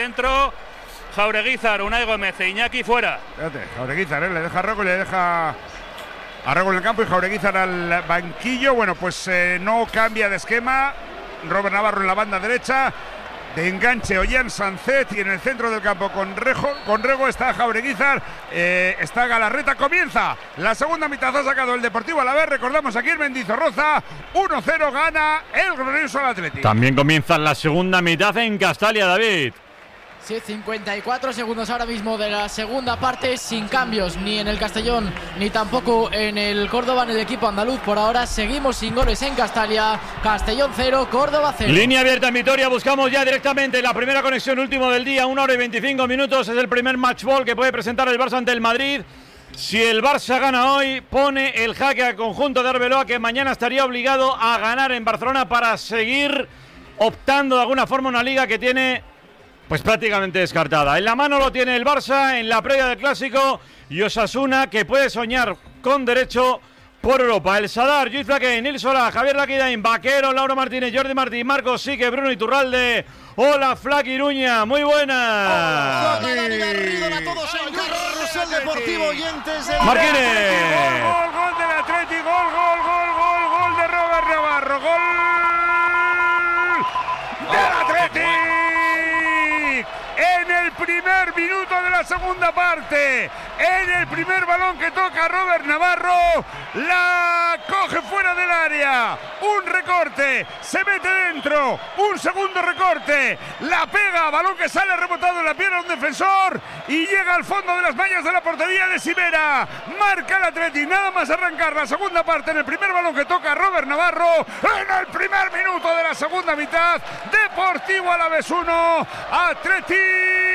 Dentro, Jaureguizar, Unai Gómez e Iñaki fuera. Fíjate, Jaureguizar, le deja a Rego y le deja a Rego en el campo y Jaureguizar al banquillo. Bueno, pues no cambia de esquema. Robert Navarro en la banda derecha. De enganche Ollán Sancet y en el centro del campo con Rego está Jaureguizar, está Galarreta. Comienza la segunda mitad, ha sacado el Deportivo Alavés, recordamos aquí en Mendizorroza, 1-0 gana el glorioso Athletic. También comienza la segunda mitad en Castalia, David. Sí, 54 segundos ahora mismo de la segunda parte, sin cambios ni en el Castellón ni tampoco en el Córdoba, en el equipo andaluz. Por ahora seguimos sin goles en Castalia. Castellón 0, Córdoba 0. Línea abierta en Vitoria, buscamos ya directamente la primera conexión, último del día, 1 hora y 25 minutos. Es el primer match ball que puede presentar el Barça ante el Madrid. Si el Barça gana hoy, pone el jaque al conjunto de Arbeloa, que mañana estaría obligado a ganar en Barcelona para seguir optando de alguna forma una liga que tiene pues prácticamente descartada. En la mano lo tiene el Barça en la previa del Clásico y Osasuna, que puede soñar con derecho por Europa. El Sadar, Lluís Flaquén, Nil Solá, Javier Laquidain, Vaquero, Lauro Martínez, Jordi Martí, Marcos Sique, Bruno Iturralde. Hola, Flaqui Iruña, muy buenas. Hola, Dani Garrido, a todos en Carrusel Deportivo, oyentes del Martínez. Gol del Athletic, gol de Robert Navarro, gol del Athletic. En el primer minuto de la segunda parte, en el primer balón que toca Robert Navarro, la coge fuera del área, un recorte, se mete dentro, un segundo recorte, la pega, balón que sale rebotado en la pierna de un defensor y llega al fondo de las mallas de la portería de Sivera. Marca el Athletic, nada más arrancar la segunda parte, en el primer balón que toca Robert Navarro, en el primer minuto de la segunda mitad. Deportivo Alavés 1, Athletic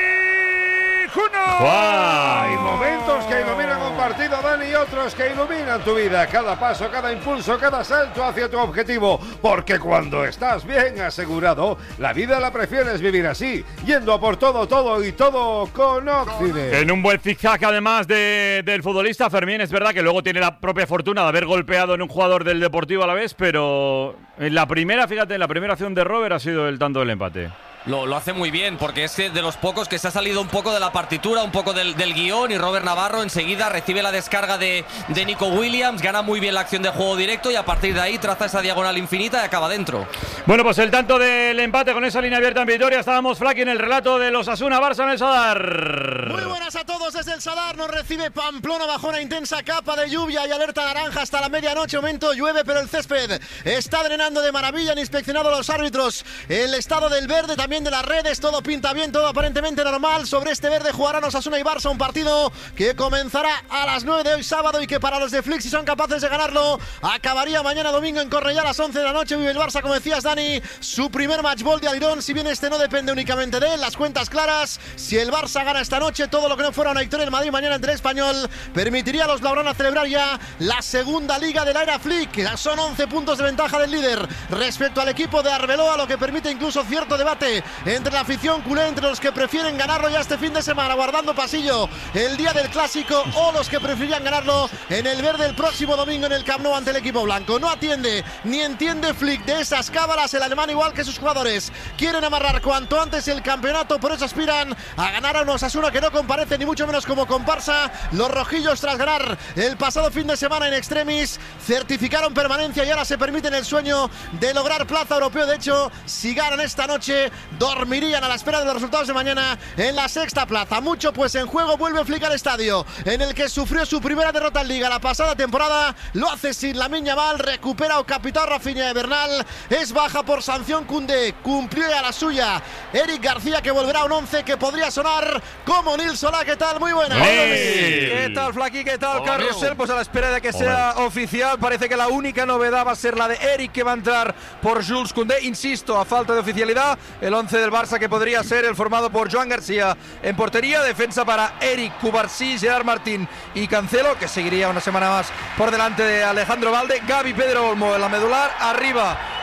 1. Hay momentos que iluminan un partido, Dani, y otros que iluminan tu vida. Cada paso, cada impulso, cada salto hacia tu objetivo. Porque cuando estás bien asegurado, la vida la prefieres vivir así, yendo a por todo y todo con Occident. En un buen zigzag además del futbolista Fermín, es verdad que luego tiene la propia fortuna de haber golpeado en un jugador del Deportivo Alavés, pero en la primera, fíjate, en la primera acción de Robert ha sido el tanto del empate. Lo hace muy bien, porque es de los pocos que se ha salido un poco de la partitura, un poco del guión, y Robert Navarro enseguida recibe la descarga de Nico Williams, gana muy bien la acción de juego directo y a partir de ahí traza esa diagonal infinita y acaba dentro. Bueno, pues el tanto del empate con esa línea abierta en Vitoria. Estábamos Flaqui en el relato de los Osasuna Barça en el Sadar. Muy buenas a todos desde el Sadar. Nos recibe Pamplona bajo una intensa capa de lluvia y alerta naranja hasta la medianoche. Momento llueve, pero el césped está drenando de maravilla. Han inspeccionado los árbitros el estado del verde, también de las redes. Todo pinta bien, todo aparentemente normal. Sobre este verde jugarán Osasuna y Barça, un partido que comenzará a las 9 de hoy sábado y que para los de Flix, si son capaces de ganarlo, acabaría mañana domingo en Cornellá a las 11 de la noche. Vive el Barça, como decías, Dani, su primer match ball de Alirón, si bien este no depende únicamente de él. Las cuentas claras: si el Barça gana esta noche, todo lo que no fuera una victoria en Madrid mañana ante el Español permitiría a los blaugrana celebrar ya la segunda liga de la era Flick. Son 11 puntos de ventaja del líder respecto al equipo de Arbeloa, lo que permite incluso cierto debate entre la afición culé, entre los que prefieren ganarlo ya este fin de semana guardando pasillo el día del Clásico, o los que preferirían ganarlo en el verde el próximo domingo en el Camp Nou ante el equipo blanco. No atiende ni entiende Flick de esas cábalas. El alemán, igual que sus jugadores, quieren amarrar cuanto antes el campeonato, por eso aspiran a ganar a un Osasuna que no comparece ni mucho menos como comparsa. Los rojillos, tras ganar el pasado fin de semana en extremis, certificaron permanencia y ahora se permiten el sueño de lograr plaza europeo. De hecho, si ganan esta noche, dormirían a la espera de los resultados de mañana en la sexta plaza. Mucho pues en juego. Vuelve Flick al estadio en el que sufrió su primera derrota en Liga la pasada temporada. Lo hace sin Lamine Yamal. Recupera o capitán Rafinha de Bernal. Es baja por sanción Koundé. Cumplió ya la suya Eric García, que volverá a un 11 que podría sonar como Nil Solá. ¿Qué tal? Muy buenas. ¿Qué tal, Flaqui? ¿Qué tal, Carrusel? Pues a la espera de que sea oficial, parece que la única novedad va a ser la de Eric, que va a entrar por Jules Koundé. Insisto, a falta de oficialidad, el 11 del Barça, que podría ser el formado por Joan García en portería, defensa para Eric, Cubarsí, Gerard Martín y Cancelo, que seguiría una semana más por delante de Alejandro Valde, Gavi, Pedro Olmo en la medular, arriba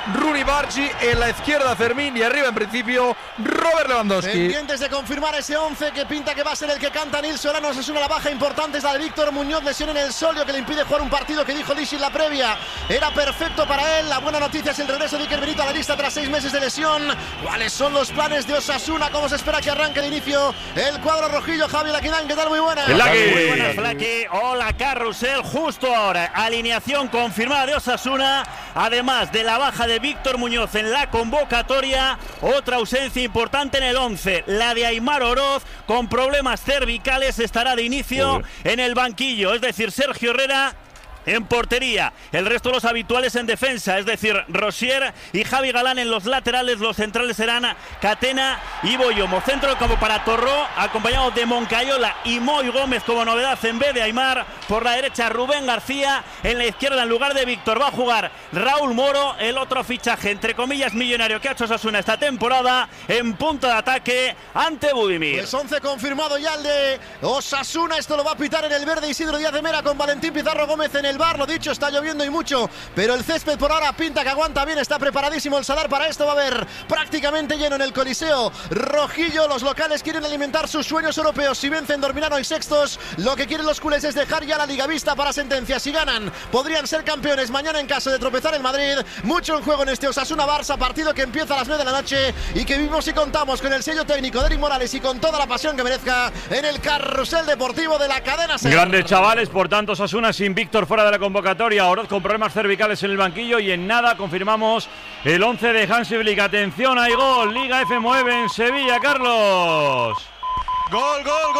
Rooney Bargi, en la izquierda Fermín y arriba en principio Robert Lewandowski. Pendientes de confirmar ese 11 que pinta que va a ser el que canta Nils Solano. Es una baja importante, es la de Víctor Muñoz, lesión en el solio que le impide jugar un partido que dijo Lishi en la previa era perfecto para él. La buena noticia es el regreso de Iker Benito a la lista tras 6 meses de lesión. ¿Cuáles son los planes de Osasuna? ¿Cómo se espera que arranque de inicio el cuadro rojillo? Javi Laquinán, ¿qué tal? Muy buenas. Muy buenas, Flaky. Hola, Carrusel. Justo ahora, alineación confirmada de Osasuna. Además de la baja de Víctor Muñoz en la convocatoria, otra ausencia importante en el 11, la de Aimar Oroz, con problemas cervicales, estará de inicio en el banquillo, es decir, Sergio Herrera en portería, el resto de los habituales en defensa, es decir, Rosier y Javi Galán en los laterales. Los centrales serán Catena y Boyomo. Centro del campo para Torró, acompañado de Moncayola y Moy Gómez como novedad en vez de Aimar. Por la derecha Rubén García, en la izquierda en lugar de Víctor va a jugar Raúl Moro, el otro fichaje entre comillas millonario que ha hecho Osasuna esta temporada, en punto de ataque ante Budimir. Pues 11 confirmado ya el de Osasuna. Esto lo va a pitar en el verde Isidro Díaz de Mera con Valentín Pizarro Gómez en el bar. Lo dicho, está lloviendo y mucho, pero el césped por ahora pinta que aguanta bien. Está preparadísimo el Sadar para esto. Va a haber prácticamente lleno en el Coliseo rojillo. Los locales quieren alimentar sus sueños europeos. Si vencen dormirán hoy sextos. Lo que quieren los culés es dejar ya la liga vista para sentencia. Si ganan podrían ser campeones mañana en caso de tropezar el Madrid. Mucho en juego en este Osasuna-Barça, partido que empieza a las 9 de la noche y que vivimos y contamos con el sello técnico de Eric Morales y con toda la pasión que merezca en el carrusel deportivo de la cadena SER. Grandes chavales, por tanto Osasuna sin Víctor fuera de la convocatoria, Oroz con problemas cervicales en el banquillo y en nada confirmamos el 11 de Hansi Flick. Atención, hay gol, Liga F mueve en Sevilla, Carlos. Gol,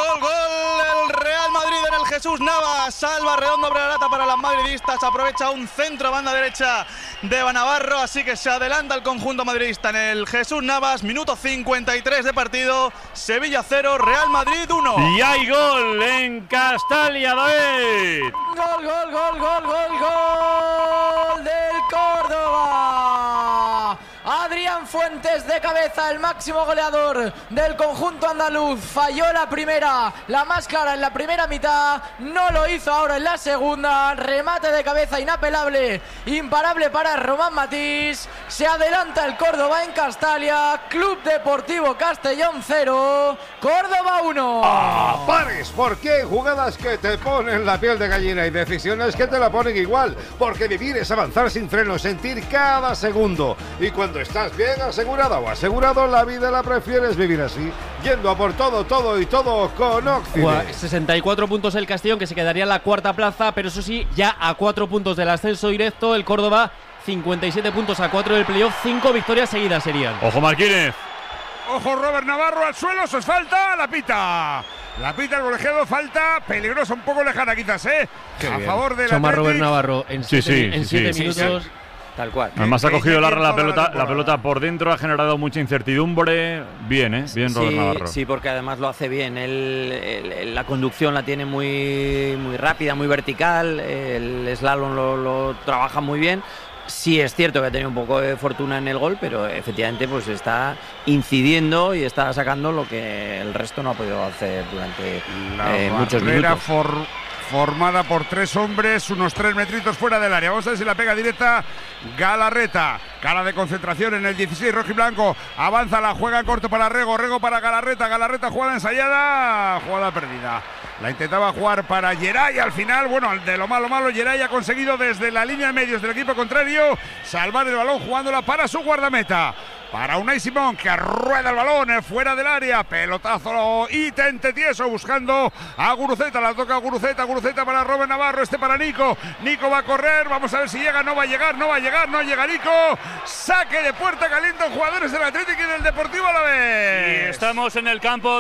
el Real Madrid en el Jesús Navas, salva redondo sobre la lata para las madridistas, aprovecha un centro a banda derecha de Navarro, así que se adelanta el conjunto madridista en el Jesús Navas, minuto 53 de partido, Sevilla 0, Real Madrid 1. Y hay gol en Castalia, David. Gol del Córdoba. Adrián Fuentes de cabeza, el máximo goleador del conjunto andaluz. Falló la primera, la más clara en la primera mitad, no lo hizo ahora en la segunda. Remate de cabeza inapelable, imparable para Román Matís. Se adelanta el Córdoba en Castalia. Club Deportivo Castellón 0, Córdoba 1. Pares, porque hay jugadas que te ponen la piel de gallina y decisiones que te la ponen igual, porque vivir es avanzar sin freno, sentir cada segundo, y cuando estás bien asegurada o asegurado, la vida la prefieres vivir así, yendo a por todo con Occident. 64 puntos el Castellón, que se quedaría en la cuarta plaza, pero eso sí, ya a 4 puntos del ascenso directo. El Córdoba 57 puntos a 4 del playoff, 5 victorias seguidas serían. Ojo Martínez. Ojo Robert Navarro al suelo, eso es falta, la pita el colegiado, falta peligrosa, un poco lejana quizás, a favor del Atlético. Robert Navarro en 7 minutos. Sí. Tal cual. Además ha cogido la pelota por dentro, ha generado mucha incertidumbre. Bien, bien Robert Navarro. Sí, porque además lo hace bien. La conducción la tiene muy rápida, muy vertical. El slalom lo trabaja muy bien. Sí es cierto que ha tenido un poco de fortuna en el gol, pero efectivamente pues está incidiendo y está sacando lo que el resto no ha podido hacer durante muchos minutos. Formada por 3 hombres, unos 3 metritos fuera del área. Vamos a ver si la pega directa Galarreta. Cara de concentración en el 16 rojiblanco. Avanza, la juega en corto para Rego para Galarreta, jugada ensayada, jugada perdida. La intentaba jugar para Geray, al final, bueno, de lo malo, Geray ha conseguido desde la línea de medios del equipo contrario salvar el balón jugándola para su guardameta. Para Unai Simón, que rueda el balón fuera del área, pelotazo y tente tieso buscando a Guruceta, la toca Guruceta para Robert Navarro, para Nico va a correr, vamos a ver si llega, no llega Nico, saque de puerta caliente, jugadores del Atlético y del Deportivo Alavés. Y estamos en el campo,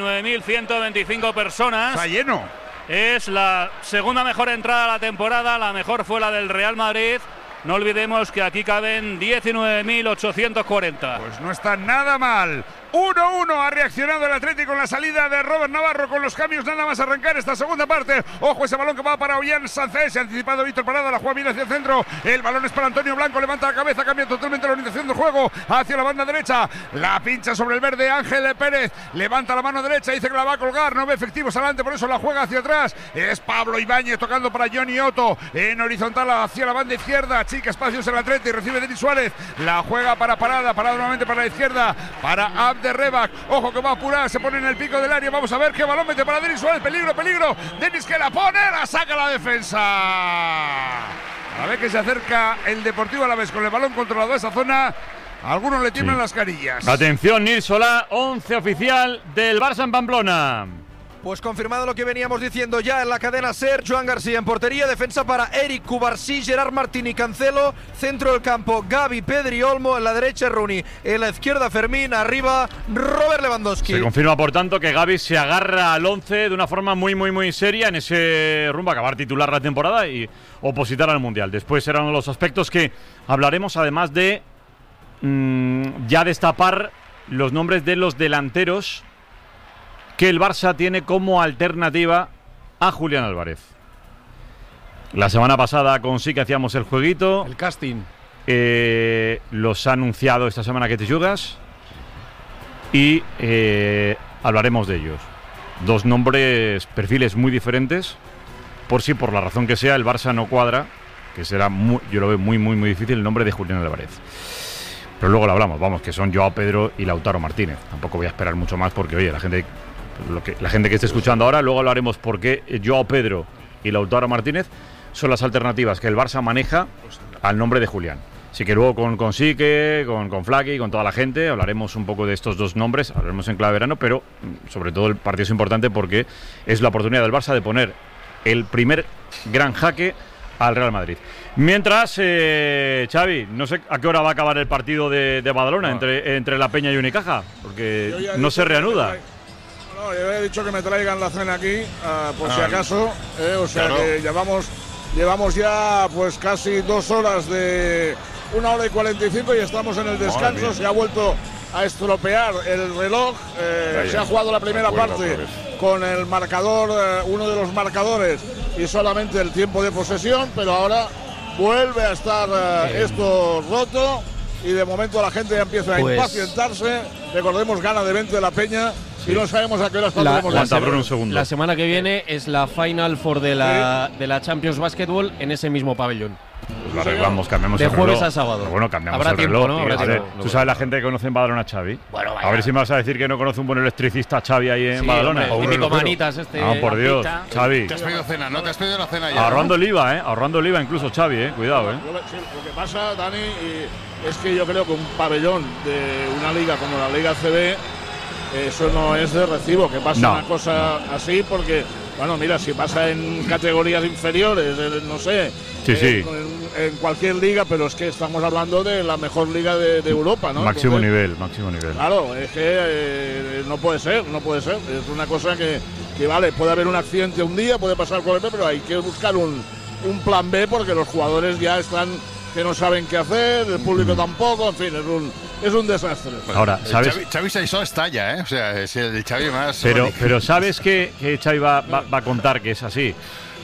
19.125 personas. Está lleno. Es la segunda mejor entrada de la temporada, la mejor fue la del Real Madrid. No olvidemos que aquí caben 19.840. Pues no está nada mal. 1-1 ha reaccionado el Atlético en la salida de Robert Navarro con los cambios nada más arrancar esta segunda parte. Ojo ese balón que va para Ollán Sánchez. Se ha anticipado Víctor Parada, la juega bien hacia el centro. El balón es para Antonio Blanco, levanta la cabeza, cambia totalmente la orientación del juego hacia la banda derecha. La pincha sobre el verde Ángel Pérez. Levanta la mano derecha, dice que la va a colgar. No ve efectivos adelante, por eso la juega hacia atrás. Es Pablo Ibáñez tocando para Johnny Otto. En horizontal hacia la banda izquierda. Chica espacios el Atlético y recibe Denis Suárez. La juega para Parada. Parada nuevamente para la izquierda. Para Abderrebak. Ojo que va a apurar, se pone en el pico del área. Vamos a ver qué balón mete para Denis Suárez. Peligro, peligro. Denis que la pone, la saca la defensa. A ver que se acerca el Deportivo Alavés con el balón controlado a esa zona. Algunos le tiemblan las carillas. Atención, Nil Solá, 11 oficial del Barça en Pamplona. Pues confirmado lo que veníamos diciendo ya en la cadena SER. Joan García en portería, defensa para Eric Cubarsí, Gerard Martín y Cancelo, centro del campo Gavi, Pedri, Olmo, en la derecha Rooney, en la izquierda Fermín, arriba Robert Lewandowski. Se confirma por tanto que Gavi se agarra al 11 de una forma muy seria en ese rumbo a acabar titular la temporada y opositar al Mundial. Después serán los aspectos que hablaremos, además de ya destapar los nombres de los delanteros que el Barça tiene como alternativa a Julián Álvarez. La semana pasada con sí que hacíamos el jueguito. El casting. Los ha anunciado esta semana que te jugas. Y hablaremos de ellos. Dos nombres, perfiles muy diferentes. Por si por la razón que sea el Barça no cuadra, que será yo lo veo muy difícil el nombre de Julián Álvarez. Pero luego lo hablamos, vamos, que son Joao Pedro y Lautaro Martínez. Tampoco voy a esperar mucho más porque, oye, la gente que esté escuchando ahora, luego hablaremos por qué Joao Pedro y Lautaro Martínez son las alternativas que el Barça maneja al nombre de Julián. Así que luego con Sique, con Flaky, con toda la gente, hablaremos un poco de estos dos nombres, hablaremos en clave verano, pero sobre todo el partido es importante porque es la oportunidad del Barça de poner el primer gran jaque al Real Madrid. Mientras, Xavi, no sé a qué hora va a acabar el partido de Badalona entre La Peña y Unicaja, porque no se reanuda. No, yo he dicho que me traigan la cena aquí, por si acaso, o sea claro. Que llevamos ya pues casi 2 horas de 1 hora y 45 y estamos en el descanso. Se ha vuelto a estropear el reloj, se ha jugado la primera parte con el marcador, uno de los marcadores y solamente el tiempo de posesión, pero ahora vuelve a estar esto roto y de momento la gente ya empieza a impacientarse. Recordemos, gana de 20 de La Peña. Y no sabemos a qué hora la semana que viene es la Final Four de la Champions Basketball en ese mismo pabellón. Pues lo arreglamos, cambiamos de el reloj. jueves a sábado. Bueno, cambiamos Habrá el tiempo, reloj. ¿no? Habrá tiempo. ¿Tú sabes la gente que conoce en Badalona a Xavi? Bueno, a ver si me vas a decir que no conoce un buen electricista Xavi ahí en Badalona. Típico manitas por Dios, Xavi. Te has pedido cena, ¿no? Te has pedido la cena ya. Ahorrando el IVA, ahorrando el IVA incluso Xavi, cuidado, Sí, lo que pasa, Dani, es que yo creo que un pabellón de una liga como la Liga CB, eso no es de recibo, que pase una cosa así, porque, bueno, mira, si pasa en categorías inferiores, no sé, en cualquier liga, pero es que estamos hablando de la mejor liga de Europa, ¿no? Máximo nivel. Claro, es que no puede ser. Es una cosa que vale, puede haber un accidente un día, puede pasar cualquier, pero hay que buscar un plan B porque los jugadores ya están que no saben qué hacer, el público tampoco, en fin, es un desastre. Ahora, ¿sabes? Xavi Saissó estalla, O sea, es el Xavi más. Pero ¿sabes que Xavi va a contar que es así?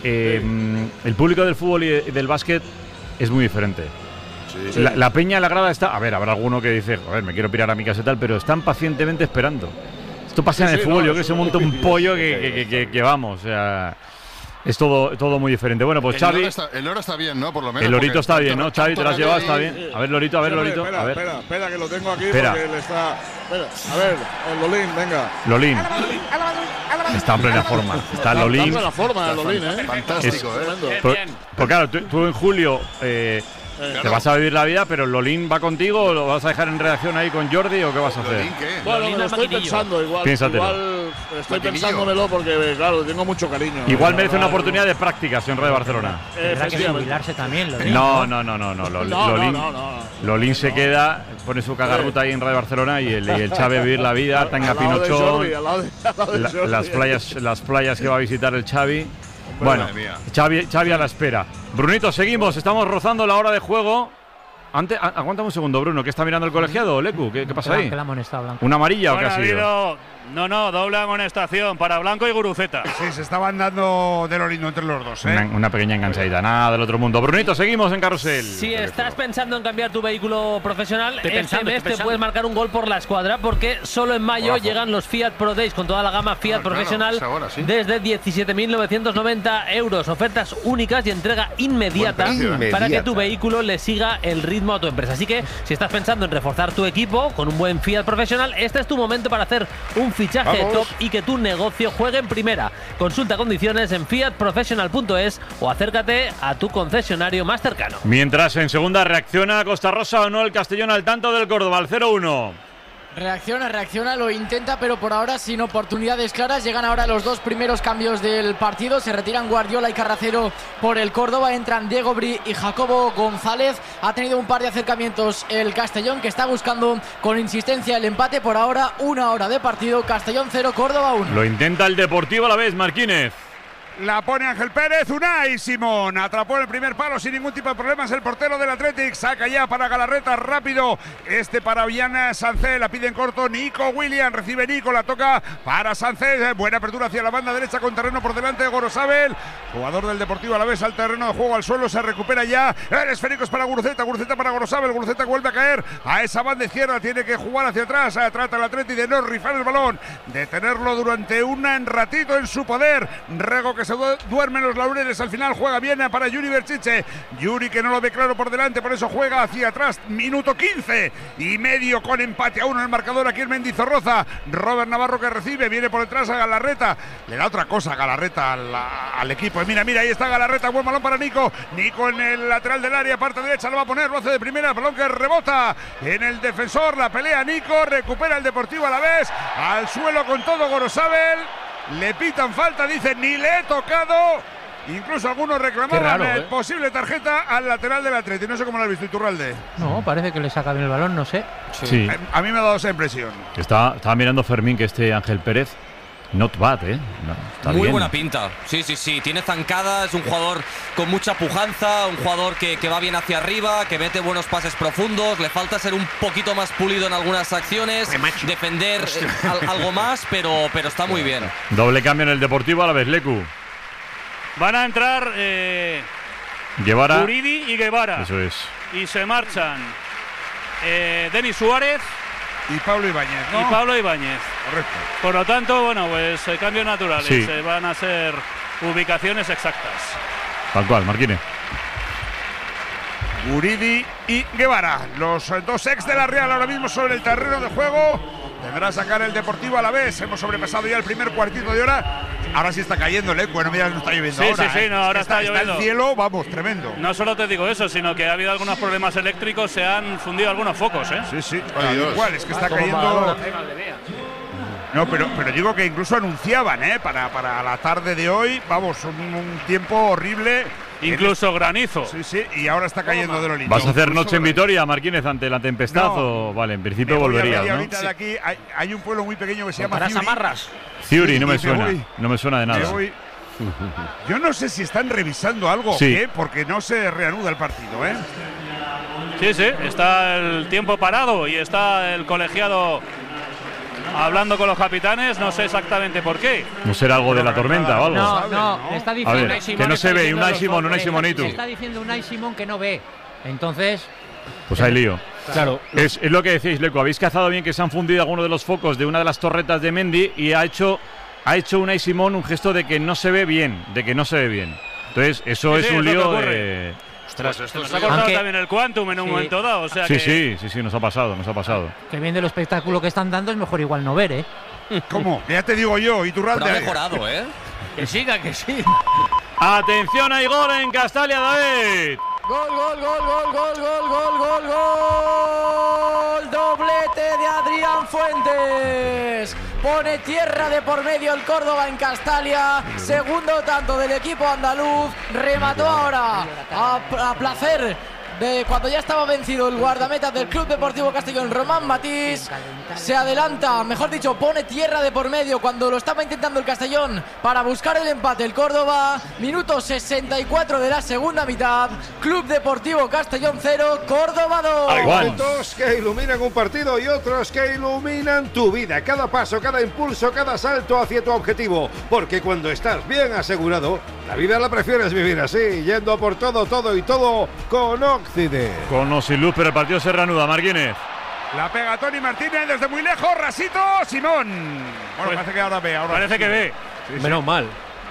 El público del fútbol y del básquet es muy diferente. Sí. La peña en la grada está. A ver, habrá alguno que dice, joder, me quiero pirar a mi casa y tal, pero están pacientemente esperando. Esto pasa en el fútbol, yo creo que se monta un pollo que vamos, o sea. Es todo muy diferente. Bueno, pues Xavi. El oro está bien, ¿no? Por lo menos. El lorito está bien, ¿no? Xavi, te lo has llevado, está bien. A ver, Lorito. Espera, que lo tengo aquí porque él está. Espera, a ver, el Lolín, venga. Lolín. Está en plena forma. Está Lolín. Está en plena forma, el Lolín, Fantástico, Pues claro, tú en julio. Te vas a vivir la vida, pero ¿Lolín va contigo o lo vas a dejar en redacción ahí con Jordi o qué vas a hacer? Bueno, me lo estoy pensando igual. Estoy pensándomelo porque, claro, tengo mucho cariño. Igual merece una oportunidad de prácticas en Radio Barcelona. Tendrá que jubilarse también, Lolín. No. Lolín se queda, pone su cagarruta ahí en Radio Barcelona y el Xavi a vivir la vida, Tanga Pinochón, las playas que va a visitar el Xavi. Bueno, Xavi a la espera. Brunito, seguimos, estamos rozando la hora de juego. Aguanta un segundo, Bruno, que está mirando el colegiado, Lecu. ¿Qué pasa ahí? Que la amonestado, Blanco. ¿Una amarilla bueno, o qué ha sido? No, doble amonestación para Blanco y Guruceta. Sí, se estaban dando de lo lindo entre los dos, ¿eh? Una pequeña enganchadita, nada del otro mundo. Brunito, seguimos en Carrusel. Si estás pensando en cambiar tu vehículo profesional, Estoy mes te puedes marcar un gol por la escuadra, porque solo en mayo llegan los Fiat Pro Days con toda la gama Fiat profesional ahora, sí. desde 17.990 euros. Ofertas únicas y entrega inmediata para que tu vehículo le siga el ritmo a tu empresa. Así que si estás pensando en reforzar tu equipo con un buen Fiat profesional, este es tu momento para hacer un fichaje top y que tu negocio juegue en primera. Consulta condiciones en fiatprofessional.es o acércate a tu concesionario más cercano. Mientras en segunda reacciona Costa Rosa o no el Castellón al tanto del Córdoba, al 0-1. Reacciona, lo intenta, pero por ahora sin oportunidades claras. Llegan ahora los dos primeros cambios del partido. Se retiran Guardiola y Carracero por el Córdoba. Entran Diego Bri y Jacobo González. Ha tenido un par de acercamientos el Castellón, que está buscando con insistencia el empate. Por ahora, 1 hora de partido. Castellón 0, Córdoba 1. Lo intenta el Deportivo a la vez, Marquínez. La pone Ángel Pérez, Unai Simón atrapó el primer palo sin ningún tipo de problemas el portero del Athletic, saca ya para Galarreta, rápido para Viana Sánchez, la pide en corto Nico Williams, recibe Nico, la toca para Sánchez, buena apertura hacia la banda derecha con terreno por delante de Gorosabel, jugador del Deportivo Alavés al terreno de juego, al suelo, se recupera ya, el esférico es para Guruceta para Gorosabel, Guruceta vuelve a caer a esa banda izquierda, tiene que jugar hacia atrás, trata el Athletic de no rifar el balón, de tenerlo durante un ratito en su poder, Rego que se duerme en los laureles, al final juega bien para Yuri Berchiche, Yuri que no lo ve claro por delante, por eso juega hacia atrás, minuto 15 y medio con empate a 1 en el marcador aquí en Mendizorroza, Robert Navarro que recibe, viene por detrás a Galarreta, le da otra cosa a Galarreta al equipo, mira, ahí está Galarreta, buen balón para Nico en el lateral del área, parte derecha, lo va a poner, lo hace de primera, balón que rebota en el defensor, la pelea Nico, recupera el Deportivo Alavés, al suelo con todo Gorosabel. Le pitan falta, dicen, ni le he tocado. Incluso algunos reclamaban posible tarjeta al lateral del Atleti. No sé cómo lo has visto, Iturralde. No, parece que le saca bien el balón, no sé. Sí. A mí me ha dado esa impresión. Estaba mirando Fermín que Ángel Pérez, not bad, ¿eh? No, está muy bien. Buena pinta. Sí. Tiene zancada, es un jugador con mucha pujanza, un jugador que va bien hacia arriba, que mete buenos pases profundos. Le falta ser un poquito más pulido en algunas acciones, defender algo más, pero está muy bien. Doble cambio en el Deportivo a la vez, Lecu. Van a entrar Guevara, Uridi y Guevara. Eso es. Y se marchan Denis Suárez y Pablo Ibáñez, ¿no? Correcto. Por lo tanto, bueno, pues cambios naturales. Sí. Van a ser ubicaciones exactas. Tal cual, Marquínez. Uridi y Guevara, los dos ex de la Real ahora mismo sobre el terreno de juego. Tendrá a sacar el Deportivo a la vez. Hemos sobrepasado ya el primer cuartito de hora. Ahora sí está cayendo, bueno, mira, no está lloviendo ahora. Sí, ahora está lloviendo. Está el cielo, vamos, tremendo. No solo te digo eso, sino que ha habido algunos problemas eléctricos, se han fundido algunos focos, ¿eh? Sí. Igual, es que está cayendo. No, pero digo que incluso anunciaban, para la tarde de hoy, vamos, un tiempo horrible. Incluso granizo. Sí, y ahora está cayendo de lo lindo. ¿Vas a hacer noche en Vitoria, Marquínez, ante la tempestad? No. O vale, en principio volverías, ¿no? Ahorita de aquí hay un pueblo muy pequeño que se llama Ciuri. Amarras. Ciuri, no me suena. No me suena de nada. Yo no sé si están revisando algo o qué, porque no se reanuda el partido, ¿eh? Sí, está el tiempo parado y está el colegiado hablando con los capitanes, no sé exactamente por qué. ¿No será algo de la tormenta o algo? No, está diciendo a ver, que no se ve, Unai Simonitu. Está diciendo Unai Simón que no ve. Entonces, pues hay lío. Claro. Es lo que decís, Leco. Habéis cazado bien que se han fundido algunos de los focos de una de las torretas de Mendy y ha hecho Unai Simón un gesto de que no se ve bien, Entonces, eso es un lío de... Pues nos ha cortado también el Quantum en un momento dado, o sea sí, nos ha pasado. Que bien del espectáculo que están dando, es mejor igual no ver, ¿eh? ¿Cómo? Ya te digo yo, Iturralde. Pero ha mejorado, ¿eh? Que siga. Atención, hay gol en Castalia, David. Gol. Doblete de Adrián Fuentes. Pone tierra de por medio el Córdoba en Castalia. Segundo tanto del equipo andaluz. Remató ahora a placer de cuando ya estaba vencido el guardameta del Club Deportivo Castellón, Román Matís. Se adelanta, mejor dicho, pone tierra de por medio cuando lo estaba intentando el Castellón para buscar el empate. El Córdoba, minuto 64 de la segunda mitad. Club Deportivo Castellón 0, Córdoba 2. Hay momentos que iluminan un partido y otros que iluminan tu vida. Cada paso, cada impulso, cada salto hacia tu objetivo. Porque cuando estás bien asegurado, la vida la prefieres vivir así, yendo por todo, todo y todo con Occident. Con o sin luz, pero el partido se reanuda. Marquínez. La pega Tony Martínez desde muy lejos. Rasito, Simón. Bueno, parece que ahora ve. Parece que ve. Sí, menos mal.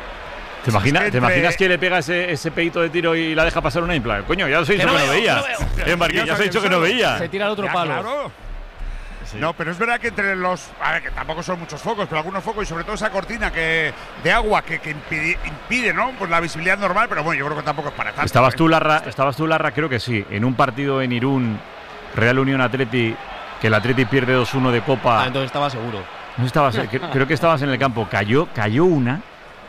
¿Te imaginas que le pega ese pedito de tiro y la deja pasar una impla? Coño, ya os he dicho que no veía. Marquín, ya os he dicho que no veía. Se tira al otro palo. Claro. Sí. No, pero es verdad que entre los… A ver, que tampoco son muchos focos, pero algunos focos y sobre todo esa cortina de agua que impide, ¿no? Pues la visibilidad normal, pero bueno, yo creo que tampoco es para tanto. ¿Estabas tú, Larra? Creo que sí. En un partido en Irún, Real Unión Atleti, que el Atleti pierde 2-1 de Copa. Entonces estaba seguro. No estabas, creo que estabas en el campo. Cayó una.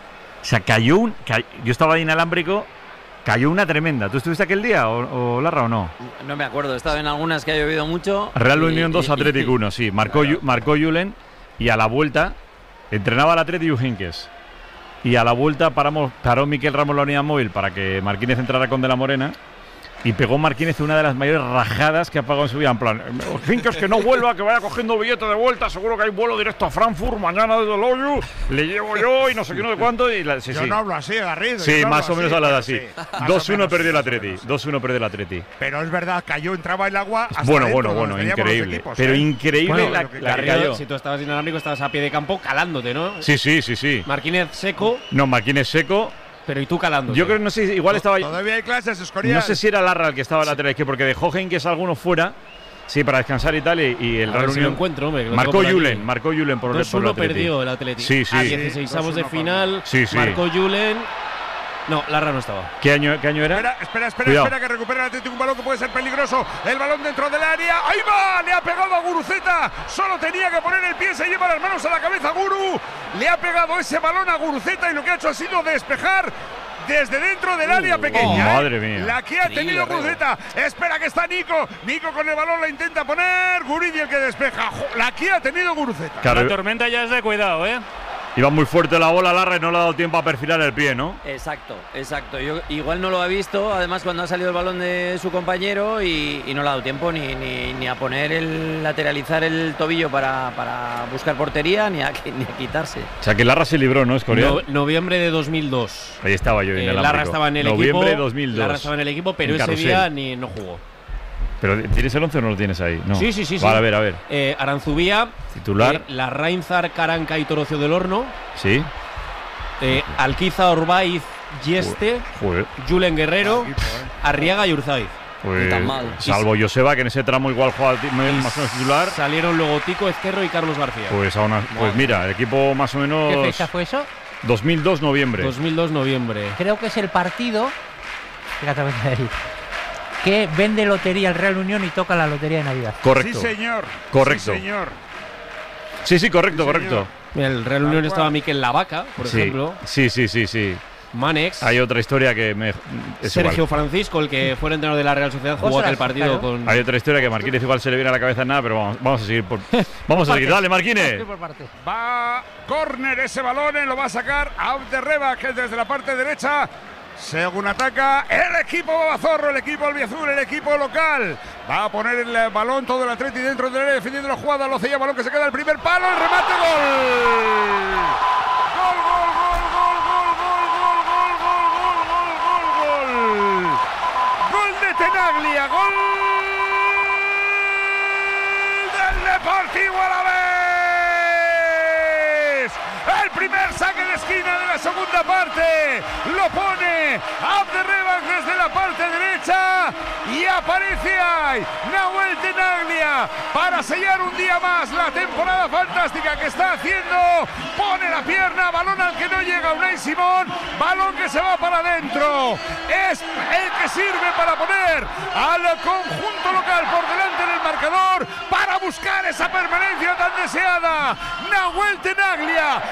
O sea, yo estaba ahí inalámbrico. Cayó una tremenda. ¿Tú estuviste aquel día, o Larra, o no? No me acuerdo. He estado en algunas que ha llovido mucho. Real Unión 2, Atlético 1, sí. Marcó Julen y a la vuelta entrenaba al Atleti Ujinkes. Y a la vuelta paró Miquel Ramos la unidad móvil para que Marquínez entrara con De la Morena. Y pegó Marquínez una de las mayores rajadas que ha pagado en su vida. En plan, Ujinkes que no vuelva, que vaya cogiendo billete de vuelta. Seguro que hay vuelo directo a Frankfurt mañana desde el hoyo. Le llevo yo y no sé qué, no sé cuánto. Y yo no hablo así, Garrido. Sí, más o menos hablado así. 2-1 perdió el Atleti. 2-1 perdió el Atleti. Pero es verdad, entraba el agua hasta bueno, increíble. Equipos, pero increíble la que cayó. Si tú estabas inalámbrico, estabas a pie de campo calándote, ¿no? Sí. Marquínez seco. No, Marquínez seco. Pero ¿y tú calando? Yo creo que no sé, igual estaba… Todavía hay clases, Escorial. No sé si era Larra el que estaba lateral izquierdo, porque dejó Henkes algunos fuera, sí, para descansar y tal, y el Real Unión… encuentro, hombre, marcó Julen por el 2-1 perdió el Atlético. Sí. A 16avos de final, sí. marcó Julen… No, Larra no estaba. ¿Qué año era? Espera, que recupera el Atlético un balón que puede ser peligroso. El balón dentro del área. ¡Ahí va! Le ha pegado a Guruceta. Solo tenía que poner el pie. Se lleva las manos a la cabeza Guru. Le ha pegado ese balón a Guruceta y lo que ha hecho ha sido despejar desde dentro del área pequeña. Madre mía. La que ha tenido Guruceta. Espera que está Nico. Nico con el balón la intenta poner. Guridi el que despeja. La que ha tenido Guruceta. Claro. La tormenta ya es de cuidado, ¿eh? Iba muy fuerte la bola, Larra, y no le ha dado tiempo a perfilar el pie, ¿no? Exacto. Yo igual no lo ha visto, además cuando ha salido el balón de su compañero y no le ha dado tiempo ni a poner lateralizar el tobillo para buscar portería ni a quitarse. O sea que Larra se libró, ¿no, Escorial? Noviembre de 2002. Ahí estaba yo en el Larra estaba en el equipo. Noviembre de 2002. Larra estaba en el equipo, pero ese día no jugó. ¿Pero tienes el 11 o no lo tienes ahí? No. Sí. Vale, a ver. Aranzubía, titular. Larrainzar, Caranca y Torocio del Horno. Sí. Alquiza, Orbaiz, Yeste, Julen Guerrero, Arriaga y Urzaiz. Pues, salvo Joseba, que en ese tramo igual juega más o menos titular. Salieron luego Tico Ezquerro y Carlos García. Pues mira, el equipo más o menos… ¿Qué fecha fue eso? 2002 noviembre. Creo que es el partido… Fíjate ahí. Que vende lotería el Real Unión y toca la lotería de Navidad. Correcto. Sí, señor. Correcto. Sí, señor. Sí, correcto. El Real Unión estaba Miquel Lavaca, por ejemplo. Sí. Manex. Hay otra historia que Sergio Francisco, el que fue el entrenador de la Real Sociedad, jugó aquel partido con… Hay otra historia que Marquínez igual se le viene a la cabeza nada, pero vamos a seguir. Vamos a seguir. Dale, Marquínez. Va córner ese balón, lo va a sacar Abderreba, que desde la parte derecha… Según ataca el equipo Babazorro, el equipo albiazul, el equipo local. Va a poner el balón todo el Atleti dentro del área defendiendo la jugada. Lo cella, balón que se queda el primer palo, el remate, gol. Gol de Tenaglia, gol del Deportivo Alavés. El primer saque de esquina de la segunda parte lo pone Abderreba desde la parte derecha y aparece ahí Nahuel Tenaglia para sellar un día más la temporada fantástica que está haciendo. Pone la pierna, balón al que no llega Unai Simón, balón que se va para adentro. Es el que sirve para poner al conjunto local por delante del marcador para buscar esa permanencia tan deseada. Nahuel Tenaglia no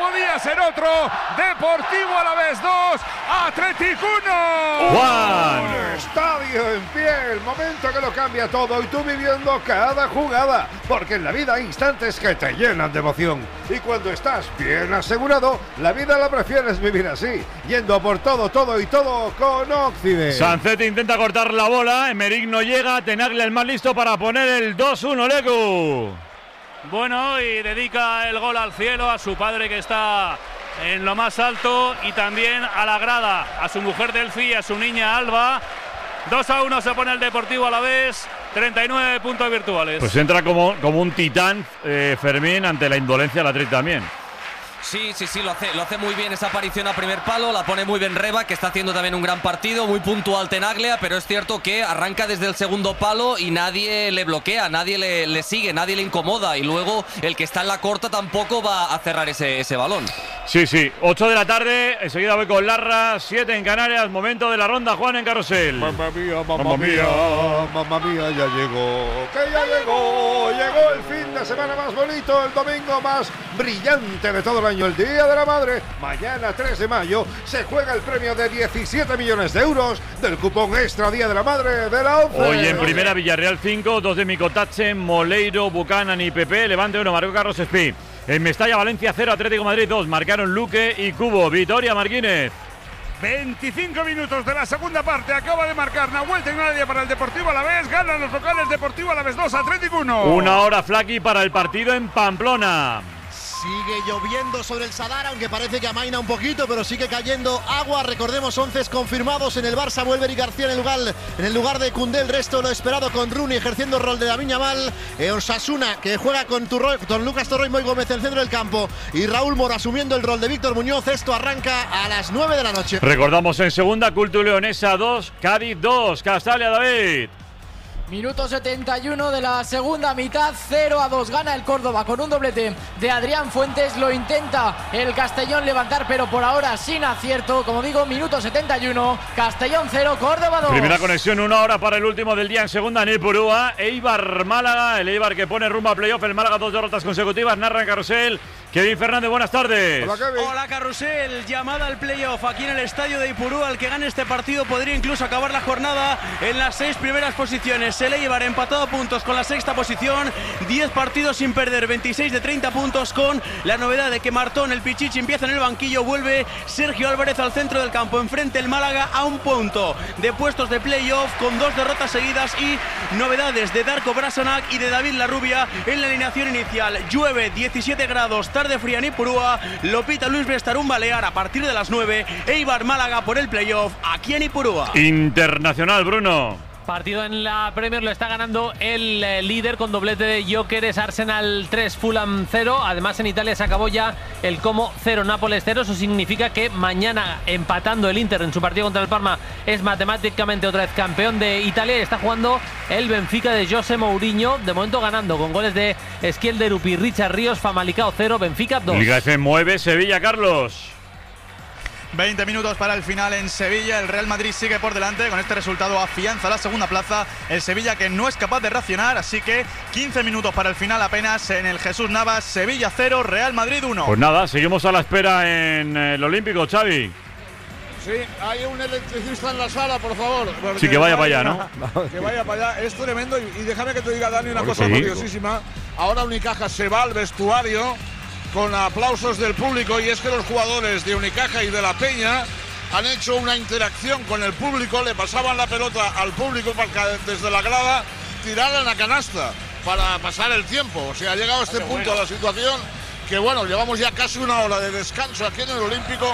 podía ser otro. Deportivo Alavés 2, Athletic 1. Juan. Un estadio en pie, el momento que lo cambia todo y tú viviendo cada jugada, porque en la vida hay instantes que te llenan de emoción y cuando estás bien asegurado, la vida la prefieres vivir así, yendo por todo y todo con Occident. Sancet intenta cortar la bola, Emerick no llega, Tenaglia el más listo para poner el 2-1, Lecu. Bueno, y dedica el gol al cielo, a su padre que está en lo más alto y también a la grada, a su mujer Delphi y a su niña Alba. 2-1 se pone el Deportivo Alavés, 39 puntos virtuales. Pues entra como un titán Fermín ante la indolencia del Athletic también. Sí, lo hace muy bien esa aparición a primer palo, la pone muy bien Reba, que está haciendo también un gran partido, muy puntual Tenaglia, pero es cierto que arranca desde el segundo palo y nadie le bloquea, nadie le sigue, nadie le incomoda y luego el que está en la corta tampoco va a cerrar ese balón. Sí, 8 de la tarde, enseguida voy con Larra, 7 en Canarias, momento de la ronda, Juan, en Carrusel. Mamma mía, ya llegó, llegó el fin de semana más bonito, el domingo más brillante de todo el año, el Día de la Madre. Mañana 3 de mayo se juega el premio de 17 millones de euros del cupón extra Día de la Madre de la ONCE. Hoy en primera Villarreal 5, 2 de Micotache, Moleiro, Buchanan y Pepe, Levante 1, marcó Carlos Espí. En Mestalla, Valencia 0, Atlético Madrid 2, marcaron Luque y Cubo. Vitoria Marquínez. 25 minutos de la segunda parte, acaba de marcar Nahuel Tenaglia para el Deportivo Alavés, ganan los locales, Deportivo Alavés 2, Athletic 1. Una hora Flaky para el partido en Pamplona. Sigue lloviendo sobre el Sadar, aunque parece que amaina un poquito, pero sigue cayendo agua. Recordemos 11 confirmados en el Barça. Vuelve Eric García en el lugar de Koundé. El resto lo esperado con Rooney ejerciendo el rol de Lamine Yamal. Osasuna, que juega con Lucas Torró y Moy Gómez en el centro del campo. Y Raúl Moro asumiendo el rol de Víctor Muñoz. Esto arranca a las 9 de la noche. Recordamos en segunda, Culto Leonesa 2, Cádiz 2, Castalia, David. Minuto 71 de la segunda mitad, 0-2 gana el Córdoba con un doblete de Adrián Fuentes. Lo intenta el Castellón levantar, pero por ahora sin acierto. Como digo, minuto 71, Castellón 0, Córdoba 2. Primera conexión, 1 hora para el último del día en segunda en Ipurúa. Eibar Málaga, el Eibar que pone rumbo a playoff. El Málaga 2 derrotas consecutivas, narra en Carrusel Kevin Fernández, buenas tardes. Hola Carrusel, llamada al playoff aquí en el estadio de Ipurúa. El que gane este partido podría incluso acabar la jornada en las 6 primeras posiciones. El Eibar empatado a puntos con la sexta posición, 10 partidos sin perder, 26 de 30 puntos, con la novedad de que Martón, el Pichichi, empieza en el banquillo. Vuelve Sergio Álvarez al centro del campo. Enfrente el Málaga a un punto de puestos de playoff con 2 derrotas seguidas y novedades de Darko Brasanac y de David Larrubia en la alineación inicial. Llueve, 17 grados, tarde fría en Ipurúa. Lo pita Luis Bestarún Balear a partir de las 9. Eibar Málaga por el playoff aquí en Ipurúa. Internacional, Bruno. Partido en la Premier lo está ganando el líder con doblete de Gyökeres, Arsenal 3, Fulham 0. Además en Italia se acabó ya el Como 0, Nápoles 0. Eso significa que mañana, empatando el Inter en su partido contra el Parma, es matemáticamente otra vez campeón de Italia. Y está jugando el Benfica de José Mourinho, de momento ganando con goles de Skelderup y Richard Ríos. Famalicão 0, Benfica 2. Liga F mueve Sevilla, Carlos. 20 minutos para el final en Sevilla. El Real Madrid sigue por delante. Con este resultado afianza la segunda plaza. El Sevilla, que no es capaz de reaccionar. Así que 15 minutos para el final apenas en el Jesús Navas. Sevilla 0, Real Madrid 1. Pues nada, seguimos a la espera en el Olímpico, Xavi. Sí, hay un electricista en la sala, por favor. Sí, que vaya para allá, ¿no? Que vaya para allá. Es tremendo. Y déjame que te diga, Dani, una cosa curiosísima. Ahora Unicaja se va al vestuario con aplausos del público, y es que los jugadores de Unicaja y de La Peña han hecho una interacción con el público, le pasaban la pelota al público para que desde la grada tiraran la canasta para pasar el tiempo. O sea, ha llegado a este punto la situación que, bueno, llevamos ya casi una hora de descanso aquí en el Olímpico,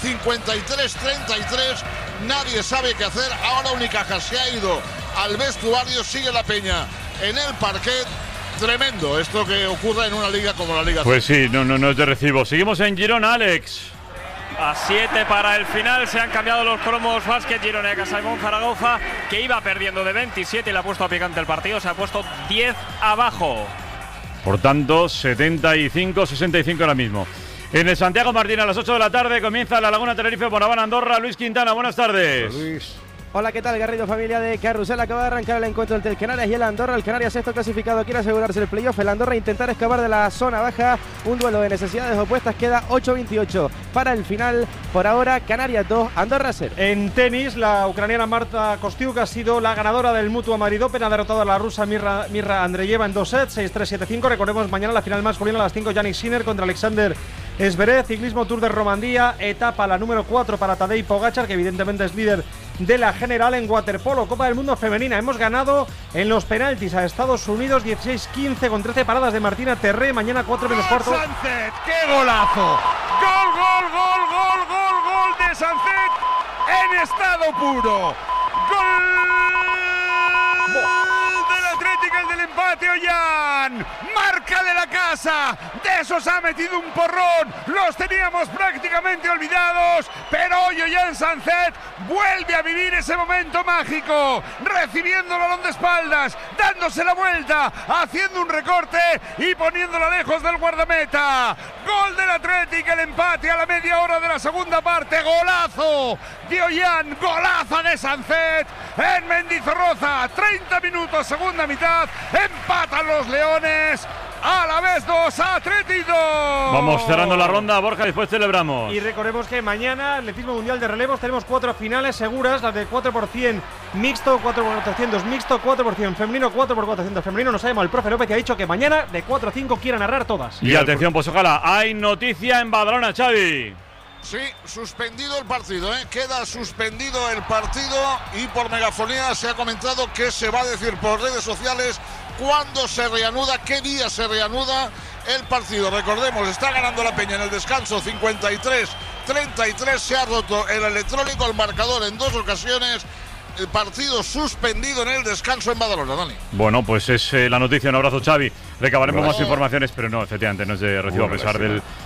53-33, nadie sabe qué hacer. Ahora Unicaja se ha ido al vestuario, sigue La Peña en el parquet. Tremendo esto que ocurra en una liga como la Liga. Pues sí, no es de recibo. Seguimos en Girona, Alex. A 7 para el final, se han cambiado los cromos. Básquet Girona y Casaimón Zaragoza, que iba perdiendo de 27 y le ha puesto a picante el partido, se ha puesto 10 abajo. Por tanto, 75-65 ahora mismo. En el Santiago Martín a las 8 de la tarde comienza la Laguna Tenerife, Bonaván Andorra. Luis Quintana, buenas tardes. Luis. Hola, ¿qué tal? Garrido, familia de Carrusel. Acaba de arrancar el encuentro entre el Canarias y el Andorra. El Canarias, sexto clasificado, quiere asegurarse el playoff. El Andorra intentar escapar de la zona baja. Un duelo de necesidades opuestas. Queda 8-28 para el final. Por ahora, Canarias 2, Andorra 0. En tenis, la ucraniana Marta Kostyuk ha sido la ganadora del Mutua Madrid Open. Ha derrotado a la rusa Mirra Andreeva en 2 sets, 6-3, 7-5. Recordemos, mañana la final masculina a las 5, Yannick Sinner contra Alexander Zverev. Ciclismo Tour de Romandía, etapa la número 4 para Tadej Pogačar, que evidentemente es líder de la general. En waterpolo, Copa del Mundo femenina, hemos ganado en los penaltis a Estados Unidos 16-15 con 13 paradas de Martina Terré. Mañana 4 menos cuarto. Sánchez, ¡qué golazo! Gol de Sánchez en estado puro. Del Atlético, el del empate, Ollán. Marca de la casa. De esos ha metido un porrón. Los teníamos prácticamente olvidados. Pero hoy Ollán Sánchez vuelve a vivir ese momento mágico. Recibiendo el balón de espaldas. Dándose la vuelta. Haciendo un recorte y poniéndola lejos del guardameta. Gol del Atlético, el empate a la media hora de la segunda parte. Golazo de Ollán. Golazo de Sánchez en Mendizorroza. 30 minutos, segunda mitad. Empatan los Leones. A la vez 2, Atlético. Vamos cerrando la ronda, Borja, después celebramos. Y recordemos que mañana, atletismo mundial de relevos, tenemos 4 finales seguras, las de 4% mixto, 4x400 mixto, 4% femenino, 4x400 femenino. Nos ha llamado el profe López y ha dicho que mañana de 4 a 5 quieren narrar todas. Y atención, pues ojalá, hay noticia en Badalona, Xavi. Sí, suspendido el partido, ¿eh? Queda suspendido el partido y por megafonía se ha comentado que se va a decir por redes sociales cuándo se reanuda, qué día se reanuda el partido. Recordemos, está ganando la Peña en el descanso 53-33, se ha roto el electrónico, el marcador en 2 ocasiones. El partido suspendido en el descanso en Badalona, Dani. Bueno, pues es la noticia. Un abrazo, Xavi. Recabaremos más informaciones, pero no, efectivamente, no es de recibo, a pesar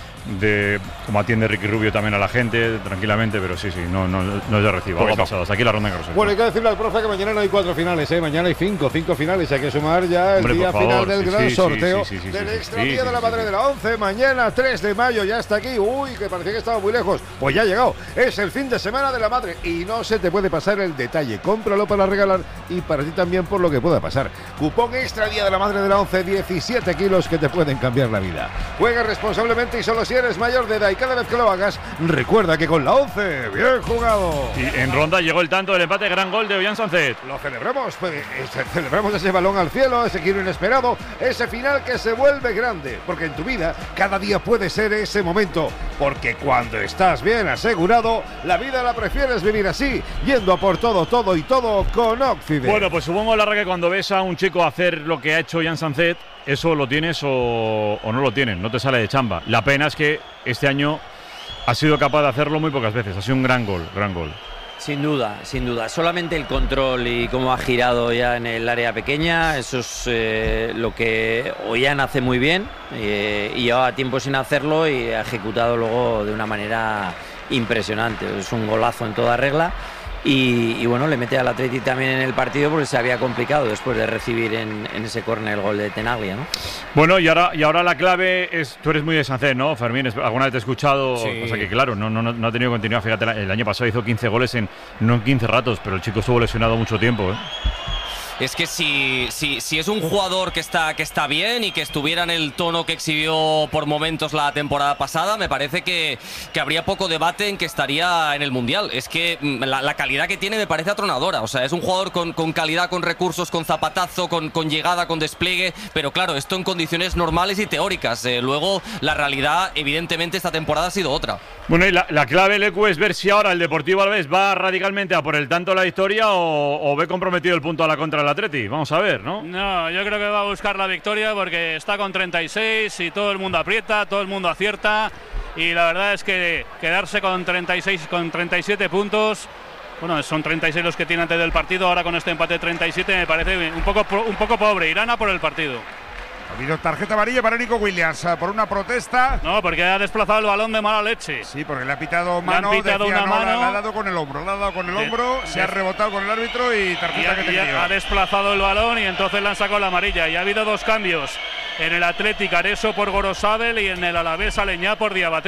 de cómo atiende Ricky Rubio también a la gente, tranquilamente, pero sí, no es de recibo. Algo ha pasado. Hasta aquí la ronda en Carrusel. Bueno, hay que decirle al profe que mañana no hay 4 finales, mañana hay 5 finales. Hay que sumar ya el día final del gran sorteo del extra día de la madre de la 11. Mañana, 3 de mayo, ya está aquí. Uy, que parecía que estaba muy lejos. Pues ya ha llegado. Es el fin de semana de la madre y no se te puede pasar el detalle. Cómpralo para regalar y para ti también por lo que pueda pasar. Cupón extra día de la madre de la 11, 17 kilos que te pueden cambiar la vida. Juega responsablemente y solo si eres mayor de edad, y cada vez que lo hagas, recuerda que con la 11, bien jugado. Y en ronda llegó el tanto del empate, gran gol de Ollán Sánchez. Lo celebramos, celebramos ese balón al cielo, ese giro inesperado, ese final que se vuelve grande, porque en tu vida cada día puede ser ese momento, porque cuando estás bien asegurado, la vida la prefieres vivir así, yendo a por todo con Occident. Bueno, pues supongo, Larra, que cuando ves a un chico hacer lo que ha hecho Ollán Sánchez, eso lo tienes o no lo tienes, no te sale de chamba. La pena es que este año ha sido capaz de hacerlo muy pocas veces. Ha sido un gran gol. Sin duda. Solamente el control y cómo ha girado ya en el área pequeña, eso es lo que Ollán hace muy bien y llevaba tiempo sin hacerlo y ha ejecutado luego de una manera impresionante. Es un golazo en toda regla. Y bueno, le mete al Atleti también en el partido porque se había complicado después de recibir en ese córner el gol de Tenaglia, ¿no? Bueno, y ahora la clave es, tú eres muy de Sánchez, ¿no, Fermín? Alguna vez te he escuchado, sí. O sea que claro, no ha tenido continuidad. Fíjate, el año pasado hizo 15 goles no en 15 ratos, pero el chico estuvo lesionado mucho tiempo, ¿eh? Es que si es un jugador que está bien y que estuviera en el tono que exhibió por momentos la temporada pasada, me parece que habría poco debate en que estaría en el Mundial. Es que la calidad que tiene me parece atronadora. O sea, es un jugador con calidad, con recursos, con zapatazo, con llegada, con despliegue. Pero claro, esto en condiciones normales y teóricas. Luego, la realidad, evidentemente, esta temporada ha sido otra. Bueno, y la clave, Lecu, es ver si ahora el Deportivo Alavés va radicalmente a por el tanto la victoria o ve comprometido el punto a la contra del Atleti. Vamos a ver, ¿no? No, yo creo que va a buscar la victoria porque está con 36 y todo el mundo aprieta, todo el mundo acierta. Y la verdad es que quedarse con 36, con 37 puntos, bueno, son 36 los que tiene antes del partido, ahora con este empate 37 me parece un poco pobre. Irán a por el partido. Ha habido tarjeta amarilla para Nico Williams por una protesta. No, porque ha desplazado el balón de mala leche. Sí, porque le ha pitado mano. Le ha dado con el hombro. Se ha rebotado con el árbitro y tarjeta que tenía. Ha desplazado el balón y entonces le han sacado la amarilla. Y ha habido 2 cambios. En el Athletic, Areso por Gorosabel y en el Alavés, Aleñá por Diabaté.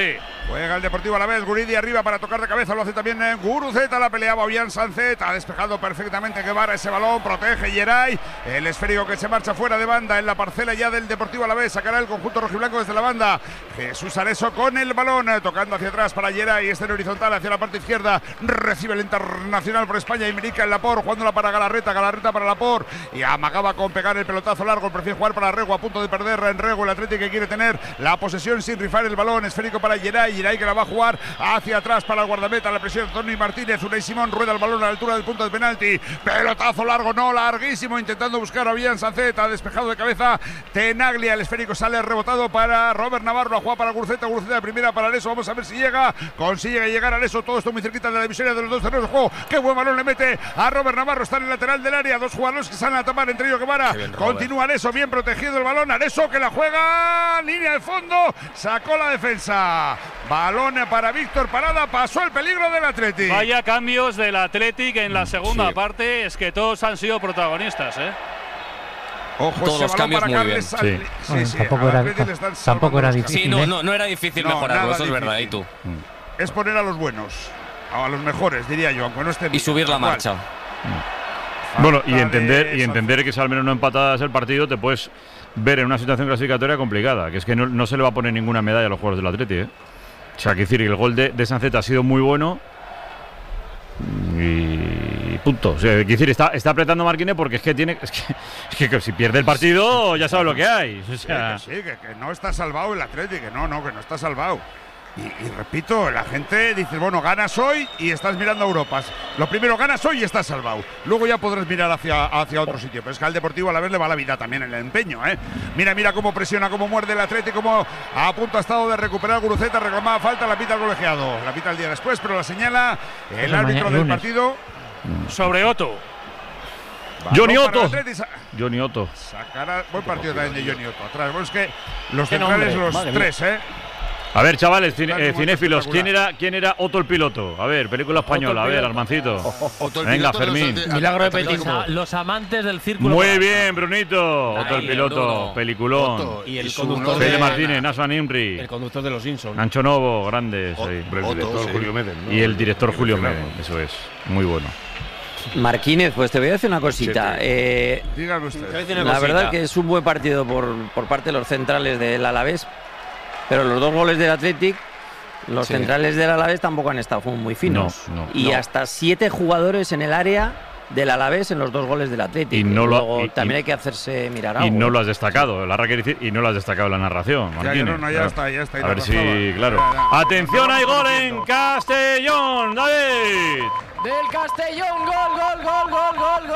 Juega el Deportivo Alavés, Guridi arriba para tocar de cabeza, lo hace también Guruceta, la peleaba Obian Sancet, ha despejado perfectamente Guevara ese balón, protege Geray, el esférico que se marcha fuera de banda en la parcela ya del Deportivo Alavés, sacará el conjunto rojiblanco desde la banda, Jesús Areso con el balón, tocando hacia atrás para Geray, este en horizontal hacia la parte izquierda, recibe el internacional por España, Imerica en Laporte, jugándola para Galarreta para Laporte, y amagaba con pegar el pelotazo largo, prefiere jugar para Rego, a punto de perder en Rego, el Atlético que quiere tener la posesión sin rifar el balón, esférico para Geray que la va a jugar hacia atrás para el guardameta, la presión de Tony Martínez, Unai Simón rueda el balón a la altura del punto de penalti, pelotazo largo, no, larguísimo, intentando buscar a Obian Sancet, ha despejado de cabeza Tenaglia, el esférico sale rebotado para Robert Navarro, la juega para Guruceta de primera para Areso, vamos a ver si llega, consigue llegar Areso, todo esto muy cerquita de la divisoria de los dos terrenos de juego, qué buen balón le mete a Robert Navarro, está en el lateral del área, dos jugadores que salen a tapar, entre ellos Guevara, continúa Areso, bien protegido el balón, Areso que la juega, línea de fondo, sacó la defensa, balón para Víctor Parada, pasó el peligro del Athletic. Vaya cambios del Athletic en la segunda parte, es que todos han sido protagonistas, Ojo, todos los cambios muy bien. Tampoco era difícil. Sí, no era difícil mejorarlo, eso es verdad, y tú. Es poner a los buenos, a los mejores, diría yo, aunque no estén. Y subir la marcha. Bueno, y entender que si al menos no empatadas el partido, te puedes ver en una situación clasificatoria complicada, que es que no se le va a poner ninguna medalla a los jugadores del Athletic, O sea, que decir que el gol de Sancet ha sido muy bueno y punto. O sea, decir, está apretando Marquinhos porque es que si pierde el partido ya sabe lo que hay. O sea, que no está salvado el Athletic, que no está salvado. Y repito, la gente dice, bueno, ganas hoy y estás mirando a Europa. Lo primero, ganas hoy y estás salvado. Luego ya podrás mirar hacia otro sitio. Pero es que al Deportivo Alavés le va la vida también en el empeño, Mira cómo presiona, cómo muerde el Atlético, cómo a punto ha estado de recuperar Guruceta, reclamaba falta, la pita el colegiado. La pita el día después, pero la señala el árbitro del partido sobre Otto. Johnny Otto. Sacará buen partido también de Johnny Otto. Atrás, bueno, es que los centrales, los tres, A ver, chavales, cinéfilos, ¿quién era Otto el piloto? A ver, película española, a ver, Armancito. Venga, Fermín. Milagro de Petismo. Los amantes del círculo. Muy bien, Brunito. Otto el piloto, peliculón. Y el conductor de Martínez, Naswan Imri. El conductor de Los Simpsons. Ancho Novo, grandes. El director Julio Meden, ¿no? Y el director Julio Meden, eso es. Muy bueno. Marquínez, pues te voy a decir una cosita. Dígame usted. La verdad que es un buen partido por parte de los centrales del Alavés. Pero los dos goles del Athletic, los centrales del Alavés tampoco han estado muy finos. Hasta 7 jugadores en el área del Alavés en los dos goles del Athletic. Y también hay que hacerse mirar algo. Y no lo has destacado, y no lo has destacado en la narración. Ya está. A ver si, claro. Atención, hay gol en Castellón, David. Del Castellón, gol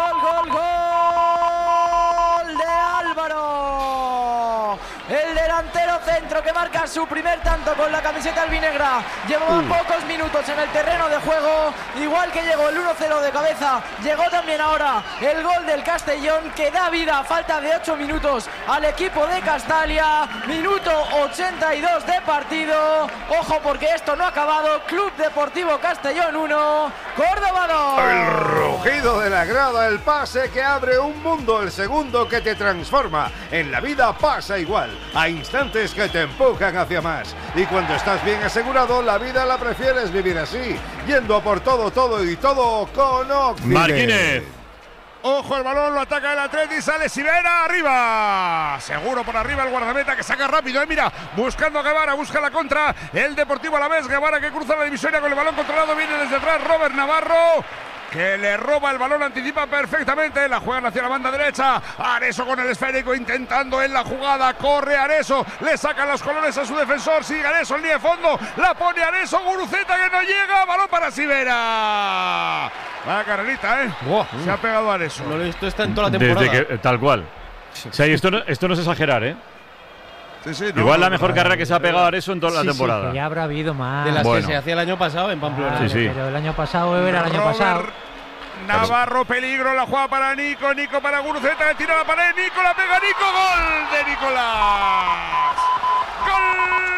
de Álvaro. El delantero centro que marca su primer tanto con la camiseta albinegra. Llevaba pocos minutos en el terreno de juego. Igual que llegó el 1-0 de cabeza, llegó también ahora el gol del Castellón que da vida a falta de 8 minutos al equipo de Castalia. Minuto 82 de partido. Ojo porque esto no ha acabado. Club Deportivo Castellón 1, Córdoba 2. El rugido de la grada, el pase que abre un mundo, el segundo que te transforma. En la vida pasa igual. Hay instantes que te empujan hacia más. Y cuando estás bien asegurado, la vida la prefieres vivir así. Yendo a por todo con Occident. Marquínez. Ojo, el balón lo ataca el Atleti, sale Sivera, arriba. Seguro por arriba el guardameta que saca rápido, mira, buscando a Guevara, busca la contra. El Deportivo Alavés, Guevara que cruza la divisoria con el balón controlado, viene desde atrás Robert Navarro, que le roba el balón, anticipa perfectamente, la juegan hacia la banda derecha. Areso con el esférico intentando en la jugada, corre Areso, le sacan los colores a su defensor, sigue Areso en línea de fondo, la pone Areso, Guruceta que no llega, balón para Sivera. Vaya carrerita, se ha pegado Areso. Esto está en toda la temporada. Desde que, tal cual. O sea, esto no es exagerar, Sí, igual la mejor carrera que se ha pegado Areso en toda la temporada. Sí, que ya habrá habido más. De las que se hacía el año pasado en Pamplona. Pero el año pasado era el año pasado. Navarro, peligro, la juega para Nico para Guruceta, le tira la pared, Nico la pega, Nico, gol de Nicolás. Gol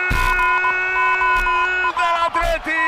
del Athletic.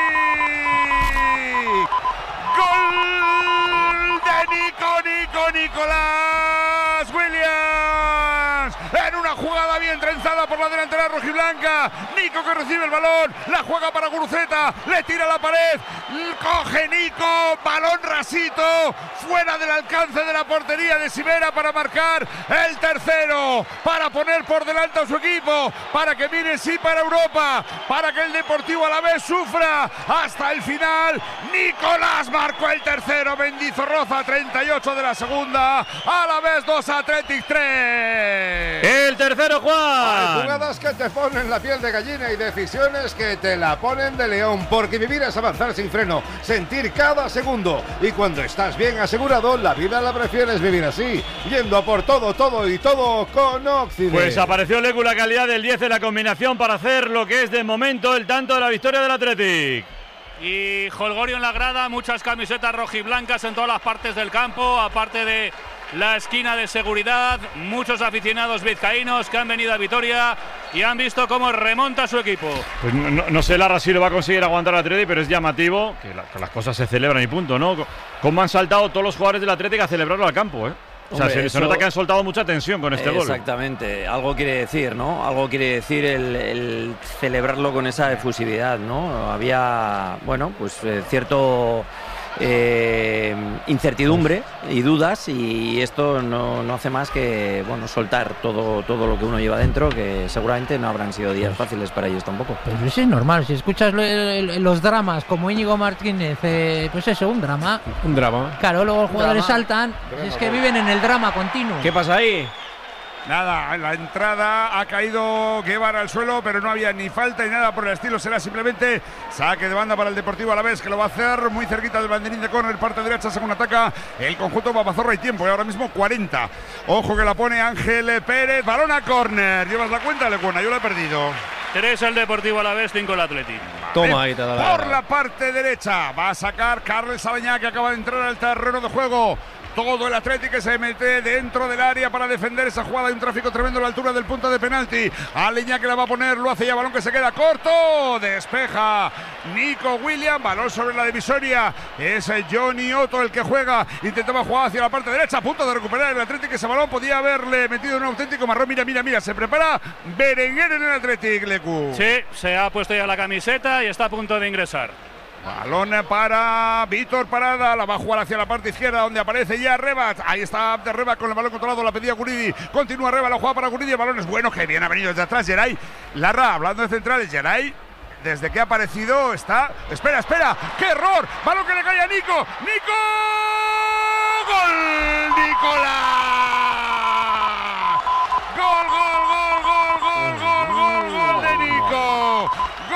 Gol de Nicolás Williams. En una jugada bien trenzada por la delantera rojiblanca. Nico que recibe el balón, la juega para Guruceta, le tira a la pared, coge Nico, balón rasito, fuera del alcance de la portería de Sivera para marcar el tercero, para poner por delante a su equipo, para que mire sí para Europa, para que el Deportivo Alavés sufra hasta el final. Nicolás marcó el tercero, Mendizorroza, 38 de la segunda, Alavés 2, Athletic 3. El tercero, Juan. Hay jugadas que te ponen la piel de gallina y decisiones que te la ponen de león, porque vivir es avanzar sin freno, sentir cada segundo, y cuando estás bien asegurado, la vida la prefieres vivir así, yendo a por todo, todo y todo con Occident. Pues apareció Lecu, la calidad del 10 en la combinación para hacer lo que es de momento el tanto de la victoria del Athletic. Y Holgorio en la grada, muchas camisetas rojiblancas en todas las partes del campo, aparte de la esquina de seguridad, muchos aficionados vizcaínos que han venido a Vitoria y han visto cómo remonta su equipo. Pues no sé, Lara, si lo va a conseguir aguantar el Athletic, pero es llamativo que las cosas se celebran y punto, ¿no? Cómo han saltado todos los jugadores del Athletic a celebrarlo al campo, ¿eh? Hombre, o sea, se nota que han soltado mucha tensión con este gol. Exactamente, algo quiere decir, ¿no? Algo quiere decir el celebrarlo con esa efusividad, ¿no? Había, bueno, pues cierto incertidumbre y dudas, y esto no hace más que, bueno, soltar todo lo que uno lleva dentro, que seguramente no habrán sido días fáciles para ellos tampoco. Pues eso es normal, si escuchas los dramas como Íñigo Martínez, pues eso, un drama. Un drama. Claro, luego los jugadores saltan, es que viven en el drama continuo. ¿Qué pasa ahí? Nada, en la entrada ha caído Guevara al suelo, pero no había ni falta ni nada por el estilo. Será simplemente saque de banda para el Deportivo Alavés, que lo va a hacer muy cerquita del banderín de córner, parte derecha, según ataca el conjunto Papazorra. Y tiempo, y ahora mismo 40. Ojo que la pone Ángel Pérez, balón a córner. ¿Llevas la cuenta, Lecuona? Yo la he perdido. 3 el Deportivo Alavés, 5 el Athletic. Toma ahí, te da por la parte derecha va a sacar Carles Aleñá, que acaba de entrar al terreno de juego. Todo el Athletic que se mete dentro del área para defender esa jugada. Hay un tráfico tremendo a la altura del punto de penalti. Aleñá que la va a poner, lo hace ya, balón que se queda corto. Despeja Nico Williams, balón sobre la divisoria. Es Johnny Otto el que juega. Intentaba jugar hacia la parte derecha, a punto de recuperar el Athletic ese balón. Podía haberle metido un auténtico marrón. Mira, se prepara Berenguer en el Athletic, Lecu. Sí, se ha puesto ya la camiseta y está a punto de ingresar. Balón para Víctor Parada, la va a jugar hacia la parte izquierda donde aparece ya Rebat. Ahí está Abde Rebat con el balón controlado, la pedía Guridi. Continúa Rebat, la juega para Guridi, el balón es bueno, que bien ha venido desde atrás Geray. Larra, hablando de centrales, Geray, desde que ha aparecido está... Espera, ¡qué error! Balón que le cae a Nico. ¡Nico! ¡Gol! ¡Nicolás! ¡Gol de Nico!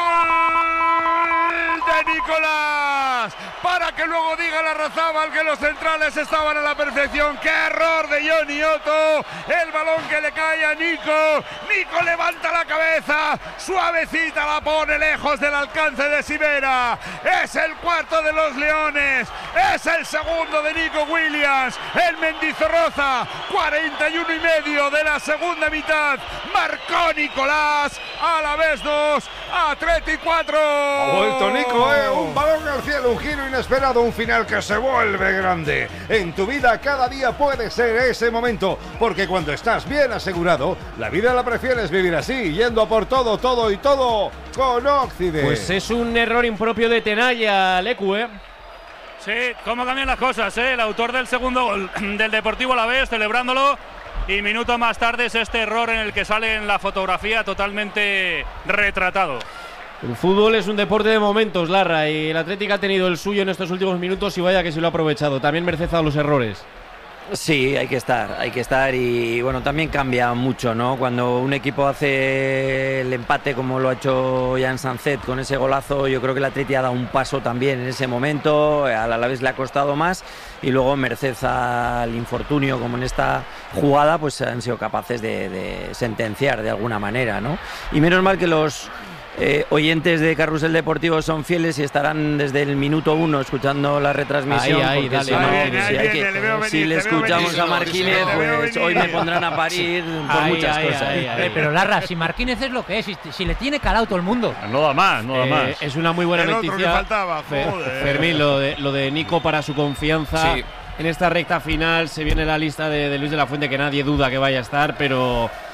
Nicolás, para que luego diga Larrazábal que los centrales estaban a la perfección. ¡Qué error de Johnny Otto! El balón que le cae a Nico. Nico levanta la cabeza, suavecita la pone lejos del alcance de Sivera. Es el cuarto de los Leones, es el segundo de Nico Williams. El Mendizorroza, 41,5 de la segunda mitad. Marcó Nicolás. Alavés 2, Athletic 4. Ha vuelto Nico, un balón al cielo, un giro inesperado, un final que se vuelve grande. En tu vida cada día puede ser ese momento, porque cuando estás bien asegurado, la vida la prefieres vivir así, yendo a por todo, todo y todo con Occident. Pues es un error impropio de Tenaya, Lecu, Sí, cómo cambian las cosas, El autor del segundo gol del Deportivo Alavés celebrándolo, y minuto más tarde es este error en el que sale en la fotografía totalmente retratado. El fútbol es un deporte de momentos, Larra, y el Atlético ha tenido el suyo en estos últimos minutos y vaya que se lo ha aprovechado. También merece a los errores. Sí, hay que estar y bueno, también cambia mucho, ¿no? Cuando un equipo hace el empate como lo ha hecho Jan Sanzet con ese golazo, yo creo que el Atleti ha dado un paso también en ese momento, al Alavés le ha costado más y luego merced al infortunio como en esta jugada, pues han sido capaces de sentenciar de alguna manera, ¿no? Y menos mal que los oyentes de Carrusel Deportivo son fieles y estarán desde el minuto 1 escuchando la retransmisión. Ahí, dale. Si le escuchamos a Marquínez, pues hoy me pondrán a parir por muchas cosas. Pero Larra, si Marquínez es lo que es, si le tiene calado todo el mundo. No da más. Es una muy buena noticia. Fermín, lo de Nico para su confianza. Sí. En esta recta final se viene la lista de Luis de la Fuente, que nadie duda que vaya a estar, pero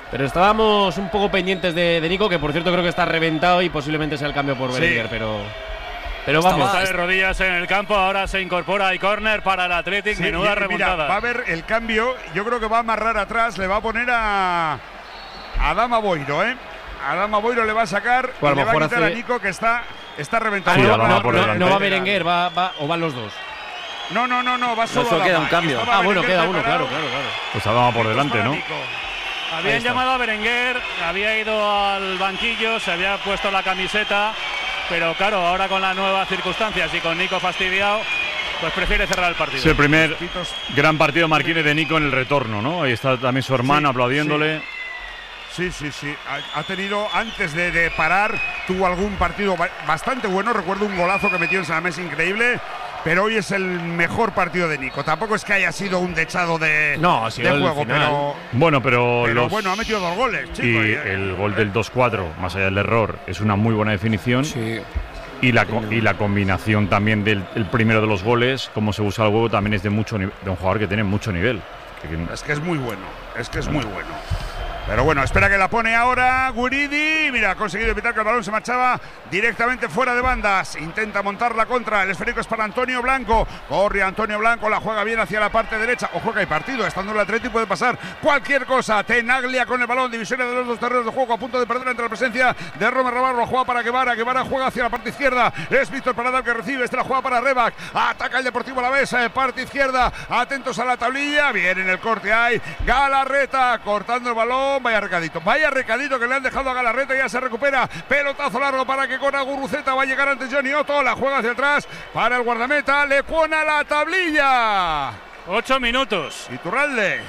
Pero estábamos un poco pendientes de Nico, que por cierto creo que está reventado y posiblemente sea el cambio por Berenguer, pero vamos. Está de rodillas en el campo, ahora se incorpora y córner para el Athletic, Sí, menuda remontada. Mira, va a haber el cambio, yo creo que va a amarrar atrás, le va a poner a Adama Boiro, ¿eh? Adama Boiro le va a sacar y le va a quitar a Nico, que está reventado. Sí, no va Berenguer, o van los dos. No, va solo Eso Adama. queda un cambio. Bueno, queda uno, claro. Pues Adama por delante, ¿no? Habían llamado a Berenguer, había ido al banquillo, se había puesto la camiseta, pero claro, ahora con las nuevas circunstancias y con Nico fastidiado, pues prefiere cerrar el partido. Es el primer gran partido Marquínez de Nico en el retorno, ¿no? Ahí está también su hermano aplaudiéndole. Sí. Ha tenido, antes de parar, tuvo algún partido bastante bueno. Recuerdo un golazo que metió en San Mamés increíble. Pero hoy es el mejor partido de Nico. Tampoco es que haya sido un dechado de juego, pero bueno, ha metido 2 goles, chico. Y el gol del 2-4, más allá del error, es una muy buena definición. Sí. Y la combinación también del primero de los goles, cómo se usa el juego, también es de un jugador que tiene mucho nivel. Es que es muy bueno, muy bueno. Pero bueno, espera que la pone ahora Guridi. Mira, ha conseguido evitar que el balón se marchaba directamente fuera de bandas. Intenta montar la contra. El esférico es para Antonio Blanco. Corre Antonio Blanco, la juega bien hacia la parte derecha. Ojo que hay partido, estando el Atlético puede pasar cualquier cosa. Tenaglia con el balón, divisiones de los dos terrenos de juego, a punto de perder ante la presencia de Romer Navarro. Juega para Guevara juega hacia la parte izquierda. Es Víctor Parada el que recibe, la juega para Rebac. Ataca el Deportivo Alavés, parte izquierda. Atentos a la tablilla. Bien en el corte hay Galarreta cortando el balón. Vaya recadito que le han dejado a Galarreta, ya se recupera. Pelotazo largo para que con Guruceta va a llegar antes Johnny Otto. La juega hacia atrás para el guardameta. Le pone a la tablilla. 8 minutos. Iturralde.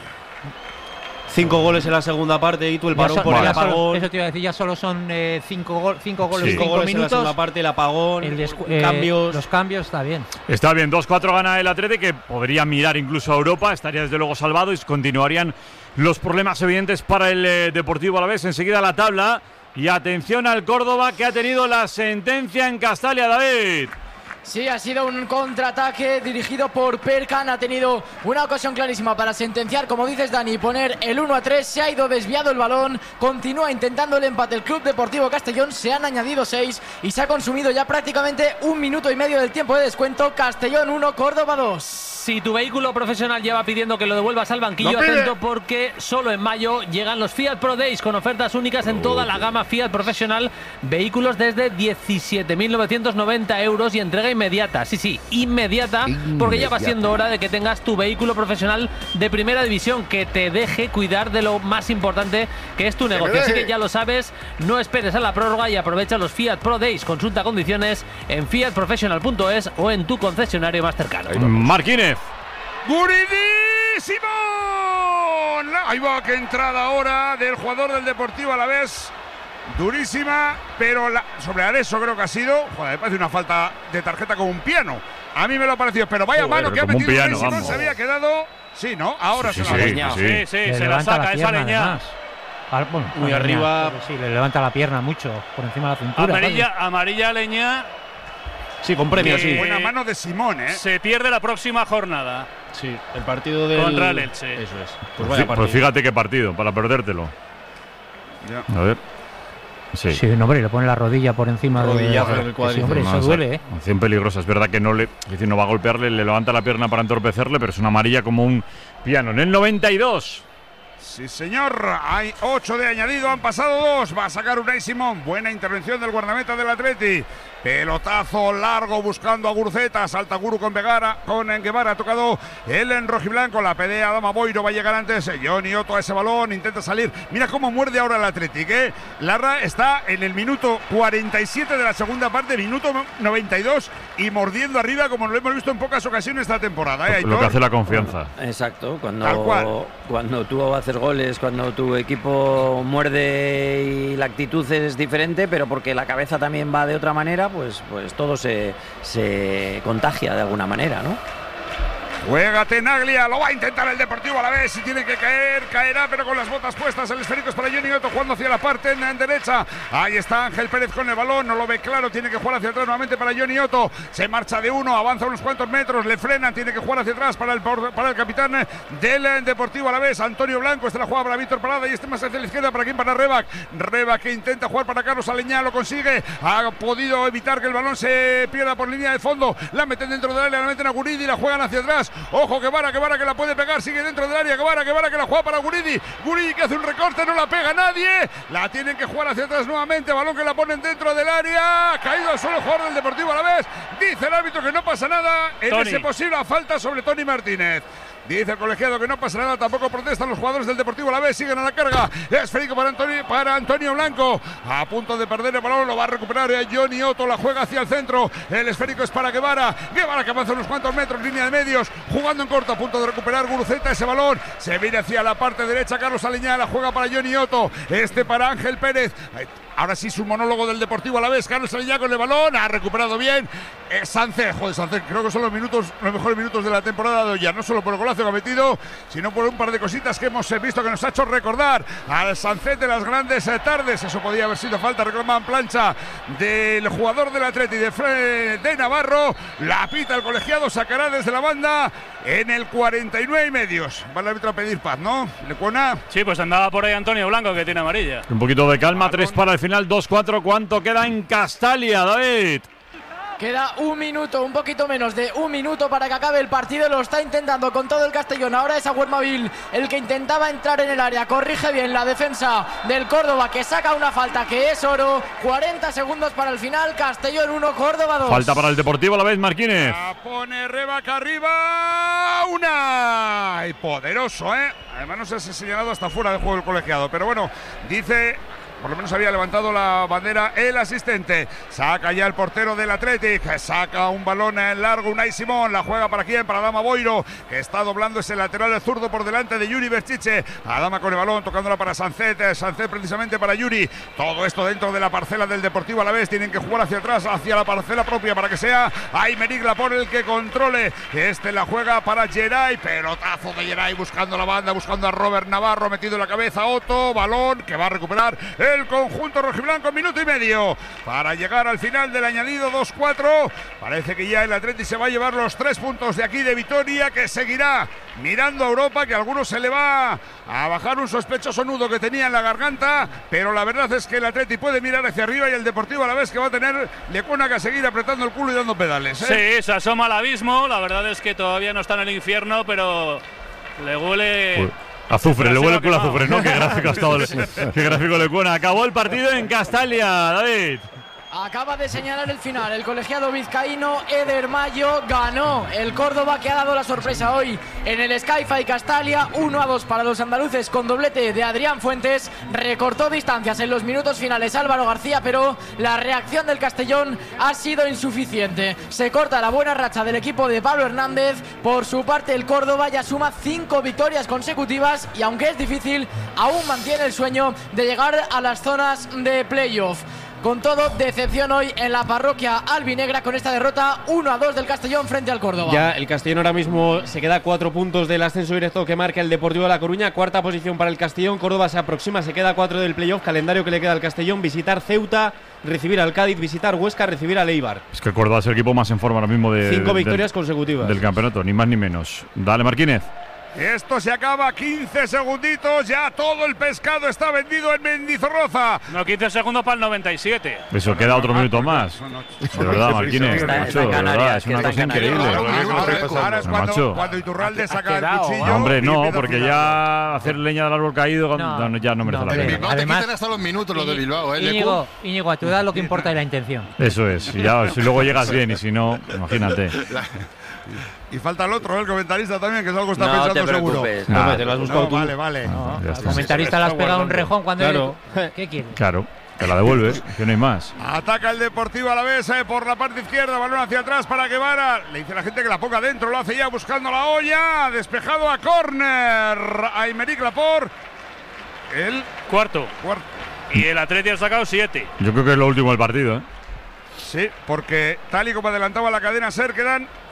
5 goles en la segunda parte y tú el parón por el apagón. Eso te iba a decir, ya solo son 5 goles, 5 minutos. En la segunda parte, el apagón, cambios. Los cambios está bien. Está bien, 2-4 gana el Atlético, que podría mirar incluso a Europa, estaría desde luego salvado y continuarían los problemas evidentes para el Deportivo Alavés. Enseguida la tabla y atención al Córdoba, que ha tenido la sentencia en Castalia, David. Sí, ha sido un contraataque dirigido por Perkan. Ha tenido una ocasión clarísima para sentenciar, como dices, Dani, poner el 1-3. Se ha ido desviado el balón. Continúa intentando el empate el Club Deportivo Castellón. Se han añadido 6 y se ha consumido ya prácticamente 1 minuto y medio del tiempo de descuento. Castellón 1, Córdoba 2. Si tu vehículo profesional lleva pidiendo que lo devuelvas al banquillo, atento, porque solo en mayo llegan los Fiat Pro Days con ofertas únicas en toda la gama Fiat profesional. Vehículos desde 17.990 euros y entrega inmediata. Sí, inmediata, porque ya va siendo hora de que tengas tu vehículo profesional de primera división, que te deje cuidar de lo más importante, que es tu negocio. Así que ya lo sabes, no esperes a la prórroga y aprovecha los Fiat Pro Days. Consulta condiciones en fiatprofessional.es o en tu concesionario más cercano. Marquínez. Guridi Simón. Ahí va, que entrada ahora del jugador del Deportivo Alavés. Durísima, pero sobre Areso creo que ha sido. Joder, me parece una falta de tarjeta con un piano. A mí me lo ha parecido, pero vaya mano que ha metido Guridi Simón. Se había quedado. Sí, ¿no? Ahora se lo ha leñado. Sí, se la saca esa leña. Muy arriba. Sí, le levanta la pierna mucho por encima de la cintura. Amarilla leña. Sí, con premio, sí. Buena mano de Simón, ¿eh? Se pierde la próxima jornada. Sí, el partido del contra el Elche. Eso es. Pues fíjate qué partido, para perdértelo. Ya. A ver. Sí, no, hombre, le pone la rodilla por encima del cuadril. Sí, hombre, eso duele, ¿eh? Acción peligrosa. Es verdad que no va a golpearle, le levanta la pierna para entorpecerle, pero es una amarilla como un piano. En el 92. Sí, señor. Hay 8 de añadido, han pasado 2. Va a sacar Unai Simón. Buena intervención del guardameta del Atleti. Pelotazo largo buscando a Guruceta. Salta Guru con Guevara. Ha tocado el en rojiblanco. La pelea Adama Boiro. Va a llegar antes Johnny Otto a ese balón. Intenta salir. Mira cómo muerde ahora el Athletic, ¿eh? Larra está en el minuto 47 de la segunda parte. Minuto 92. Y mordiendo arriba, como lo hemos visto en pocas ocasiones esta temporada, ¿eh? Lo que hace la confianza. Exacto. Cuando tú haces goles, cuando tu equipo muerde y la actitud es diferente, pero porque la cabeza también va de otra manera, pues todo se contagia de alguna manera, ¿no? Juega Tenaglia, lo va a intentar el Deportivo Alavés. Si tiene que caer, caerá, pero con las botas puestas. El esférico es para Johnny Otto, jugando hacia la parte en derecha. Ahí está Ángel Pérez con el balón, no lo ve claro, tiene que jugar hacia atrás nuevamente para Johnny Otto. Se marcha de uno, avanza unos cuantos metros, le frenan, tiene que jugar hacia atrás para el capitán del Deportivo Alavés, Antonio Blanco. Esta la juega para Víctor Parada y este más hacia la izquierda. ¿Para quién? Para Rebac. Rebac que intenta jugar para Carlos Aleñá, lo consigue. Ha podido evitar que el balón se pierda por línea de fondo. La meten dentro del área, la meten a Guridi, la juegan hacia atrás. Ojo, Guevara que la puede pegar, sigue dentro del área. Guevara que la juega para Guridi. Guridi que hace un recorte, no la pega nadie. La tienen que jugar hacia atrás nuevamente. Balón que la ponen dentro del área. Caído al suelo el jugador del Deportivo Alavés. Dice el árbitro que no pasa nada en ese posible falta sobre Tony Martínez. Dice el colegiado que no pasa nada, tampoco protestan los jugadores del Deportivo Alavés, siguen a la carga. Esférico para Antonio Blanco, a punto de perder el balón, lo va a recuperar Johnny Otto, la juega hacia el centro. El esférico es para Guevara que avanza unos cuantos metros, línea de medios, jugando en corto, a punto de recuperar Guruceta ese balón. Se viene hacia la parte derecha, Carlos Aleñá, la juega para Johnny Otto, para Ángel Pérez. Ahora sí su monólogo del Deportivo Alavés. Carlos Aleñá con el balón, ha recuperado bien. Sánchez, creo que son los mejores minutos de la temporada de hoy, ya no solo por el golazo que ha metido, sino por un par de cositas que hemos visto que nos ha hecho recordar al Sánchez de las grandes tardes. Eso podía haber sido falta, reclamaban plancha del jugador del Atleti de Navarro. La pita el colegiado, sacará desde la banda en el 49 y medios. Va el árbitro a pedir paz, ¿no? ¿Lecuona? Sí, pues andaba por ahí Antonio Blanco, que tiene amarilla. Un poquito de calma, 3 para el final, 2-4. ¿Cuánto queda en Castalia, David? Queda un minuto, un poquito menos de un minuto para que acabe el partido. Lo está intentando con todo el Castellón. Ahora es Aguermavil el que intentaba entrar en el área. Corrige bien la defensa del Córdoba, que saca una falta que es oro. 40 segundos para el final. Castellón 1, Córdoba 2. Falta para el Deportivo Alavés, Marquínez. La pone Rebac arriba. Una. Y poderoso, ¿eh? Además no se ha señalado hasta fuera del juego el colegiado. Pero bueno, dice... Por lo menos había levantado la bandera el asistente. Saca ya el portero del Athletic. Saca un balón en largo. Unai Simón. La juega para quién? Para Adama Boiro, que está doblando ese lateral de zurdo por delante de Yuri Berchiche. Adama con el balón, tocándola para Sánchez. Sánchez precisamente para Yuri. Todo esto dentro de la parcela del Deportivo Alavés. Tienen que jugar hacia atrás, hacia la parcela propia, para que sea Aymeric Laporte el que controle. La juega para Geray. Pelotazo de Geray buscando la banda, buscando a Robert Navarro. Metido en la cabeza Otto. Balón que va a recuperar el conjunto rojiblanco, minuto y medio para llegar al final del añadido. 2-4. Parece que ya el Atleti se va a llevar los 3 puntos de aquí de Vitoria, que seguirá mirando a Europa, que a algunos se le va a bajar un sospechoso nudo que tenía en la garganta, pero la verdad es que el Atleti puede mirar hacia arriba y el Deportivo a la vez que va a tener Lecuona que seguir apretando el culo y dando pedales, ¿eh? Sí, se asoma al abismo. La verdad es que todavía no está en el infierno, pero le huele... Azufre, le huele el culo a azufre, ¿no? Qué gráfico ha estado, qué gráfico Lecuona. Acabó el partido en Castalia, David. Acaba de señalar el final el colegiado vizcaíno. Eder Mayo ganó el Córdoba, que ha dado la sorpresa hoy en el Sky-Fi Castalia. 1-2 para los andaluces con doblete de Adrián Fuentes. Recortó distancias en los minutos finales Álvaro García, pero la reacción del Castellón ha sido insuficiente. Se corta la buena racha del equipo de Pablo Hernández. Por su parte, el Córdoba ya suma 5 victorias consecutivas y, aunque es difícil, aún mantiene el sueño de llegar a las zonas de playoff. Con todo, decepción hoy en la parroquia albinegra con esta derrota 1-2 del Castellón frente al Córdoba. Ya el Castellón ahora mismo se queda a 4 puntos del ascenso directo que marca el Deportivo de La Coruña. Cuarta posición para el Castellón. Córdoba se aproxima, se queda a 4 del playoff. Calendario que le queda al Castellón: visitar Ceuta, recibir al Cádiz, visitar Huesca, recibir al Eibar. Es que el Córdoba es el equipo más en forma ahora mismo de 5 victorias consecutivas del campeonato, ni más ni menos. Dale, Marquínez. Esto se acaba, 15 segunditos, ya todo el pescado está vendido en Mendizorroza. No, 15 segundos para el 97. Eso queda otro minuto más. De verdad, Marquínez, es una cosa increíble. Ahora es cuando Iturralde saca el cuchillo. Hombre, no, porque ya hacer leña del árbol caído ya no merece la pena. Además, hasta los minutos los de Bilbao, Íñigo, a tu edad lo que importa es la intención. Eso es, y ya, si luego llegas bien y si no, imagínate. Y falta el otro, el comentarista también, que es algo que está pensando seguro. No, te lo has buscado tú. Vale. Al comentarista le has pegado un rejón cuando... ¿Qué quieres? Claro, te la devuelve, que no hay más. Ataca el Deportivo Alavés por la parte izquierda, balón hacia atrás para Guevara. Le dice la gente que la ponga dentro, lo hace ya buscando la olla. Despejado a córner. Aymeric Laporte. El cuarto. Y el Atleti ha sacado 7. Yo creo que es lo último del partido, ¿eh? Sí, porque tal y como adelantaba la cadena SER, quedan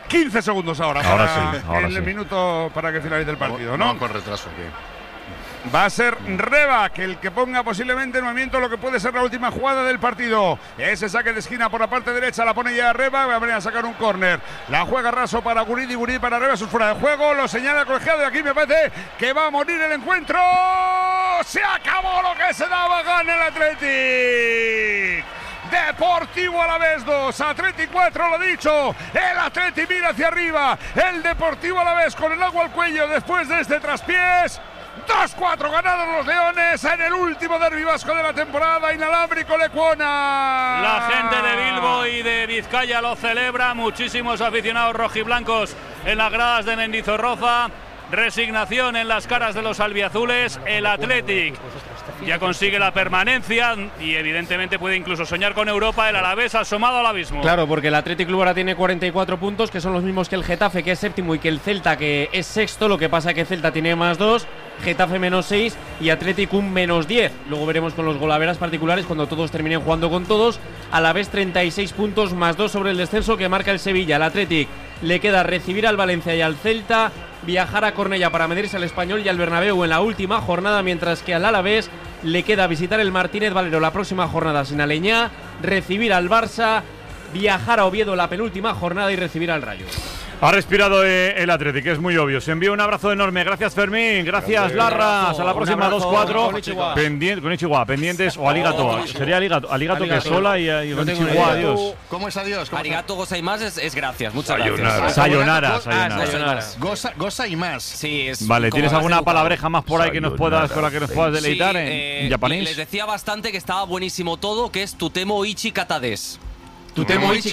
15 segundos ahora Ahora el minuto para que finalice el partido, ¿no? No, con retraso, bien. Va a ser Rebac el que ponga posiblemente en movimiento lo que puede ser la última jugada del partido. Ese saque de esquina por la parte derecha la pone ya Rebac. Va a venir a sacar un córner. La juega Raso para Guridi, Guridi para Rebac. Es fuera de juego. Lo señala el colegiado y aquí me parece que va a morir el encuentro. Se acabó lo que se daba. Gana el Athletic. Deportivo Alavés 2, Athletic 4, lo dicho. El Athletic mira hacia arriba. El Deportivo Alavés con el agua al cuello después de este traspiés. 2-4 ganados los Leones en el último derbi vasco de la temporada. Inalámbrico Lecuona. La gente de Bilbo y de Vizcaya lo celebra. Muchísimos aficionados rojiblancos en las gradas de Mendizorroza. Resignación en las caras de los albiazules. El Athletic ya consigue la permanencia y evidentemente puede incluso soñar con Europa. El Alavés asomado al abismo. Claro, porque el Athletic Club ahora tiene 44 puntos, que son los mismos que el Getafe, que es séptimo, y que el Celta, que es sexto. Lo que pasa es que Celta tiene +2, Getafe -6 y Athletic un -10. Luego veremos con los golaveras particulares cuando todos terminen jugando con todos. Alavés 36 puntos, +2 sobre el descenso que marca el Sevilla. Al Athletic le queda recibir al Valencia y al Celta, viajar a Cornellá para medirse al Español y al Bernabéu en la última jornada, mientras que al Alavés le queda visitar el Martínez Valero la próxima jornada sin Aleñá, recibir al Barça, viajar a Oviedo la penúltima jornada y recibir al Rayo. Ha respirado el Athletic, es muy obvio. Se envía un abrazo enorme. Gracias, Fermín. Gracias, Larra. Hasta la próxima, 2-4. Konnichiwa. Pendientes o aligato. Sería aligato que es sola y konnichiwa. Adiós. ¿Cómo es adiós? Arigato gozaimasu es gracias. Muchas gracias. Sayonara. Goza y más. Sí, es. Vale, ¿tienes alguna palabreja más por ahí que nos puedas, con la que nos puedas deleitar en japonés? Les decía bastante que estaba buenísimo todo, que es Tutemo Ichi Katades. Tutemo Ichi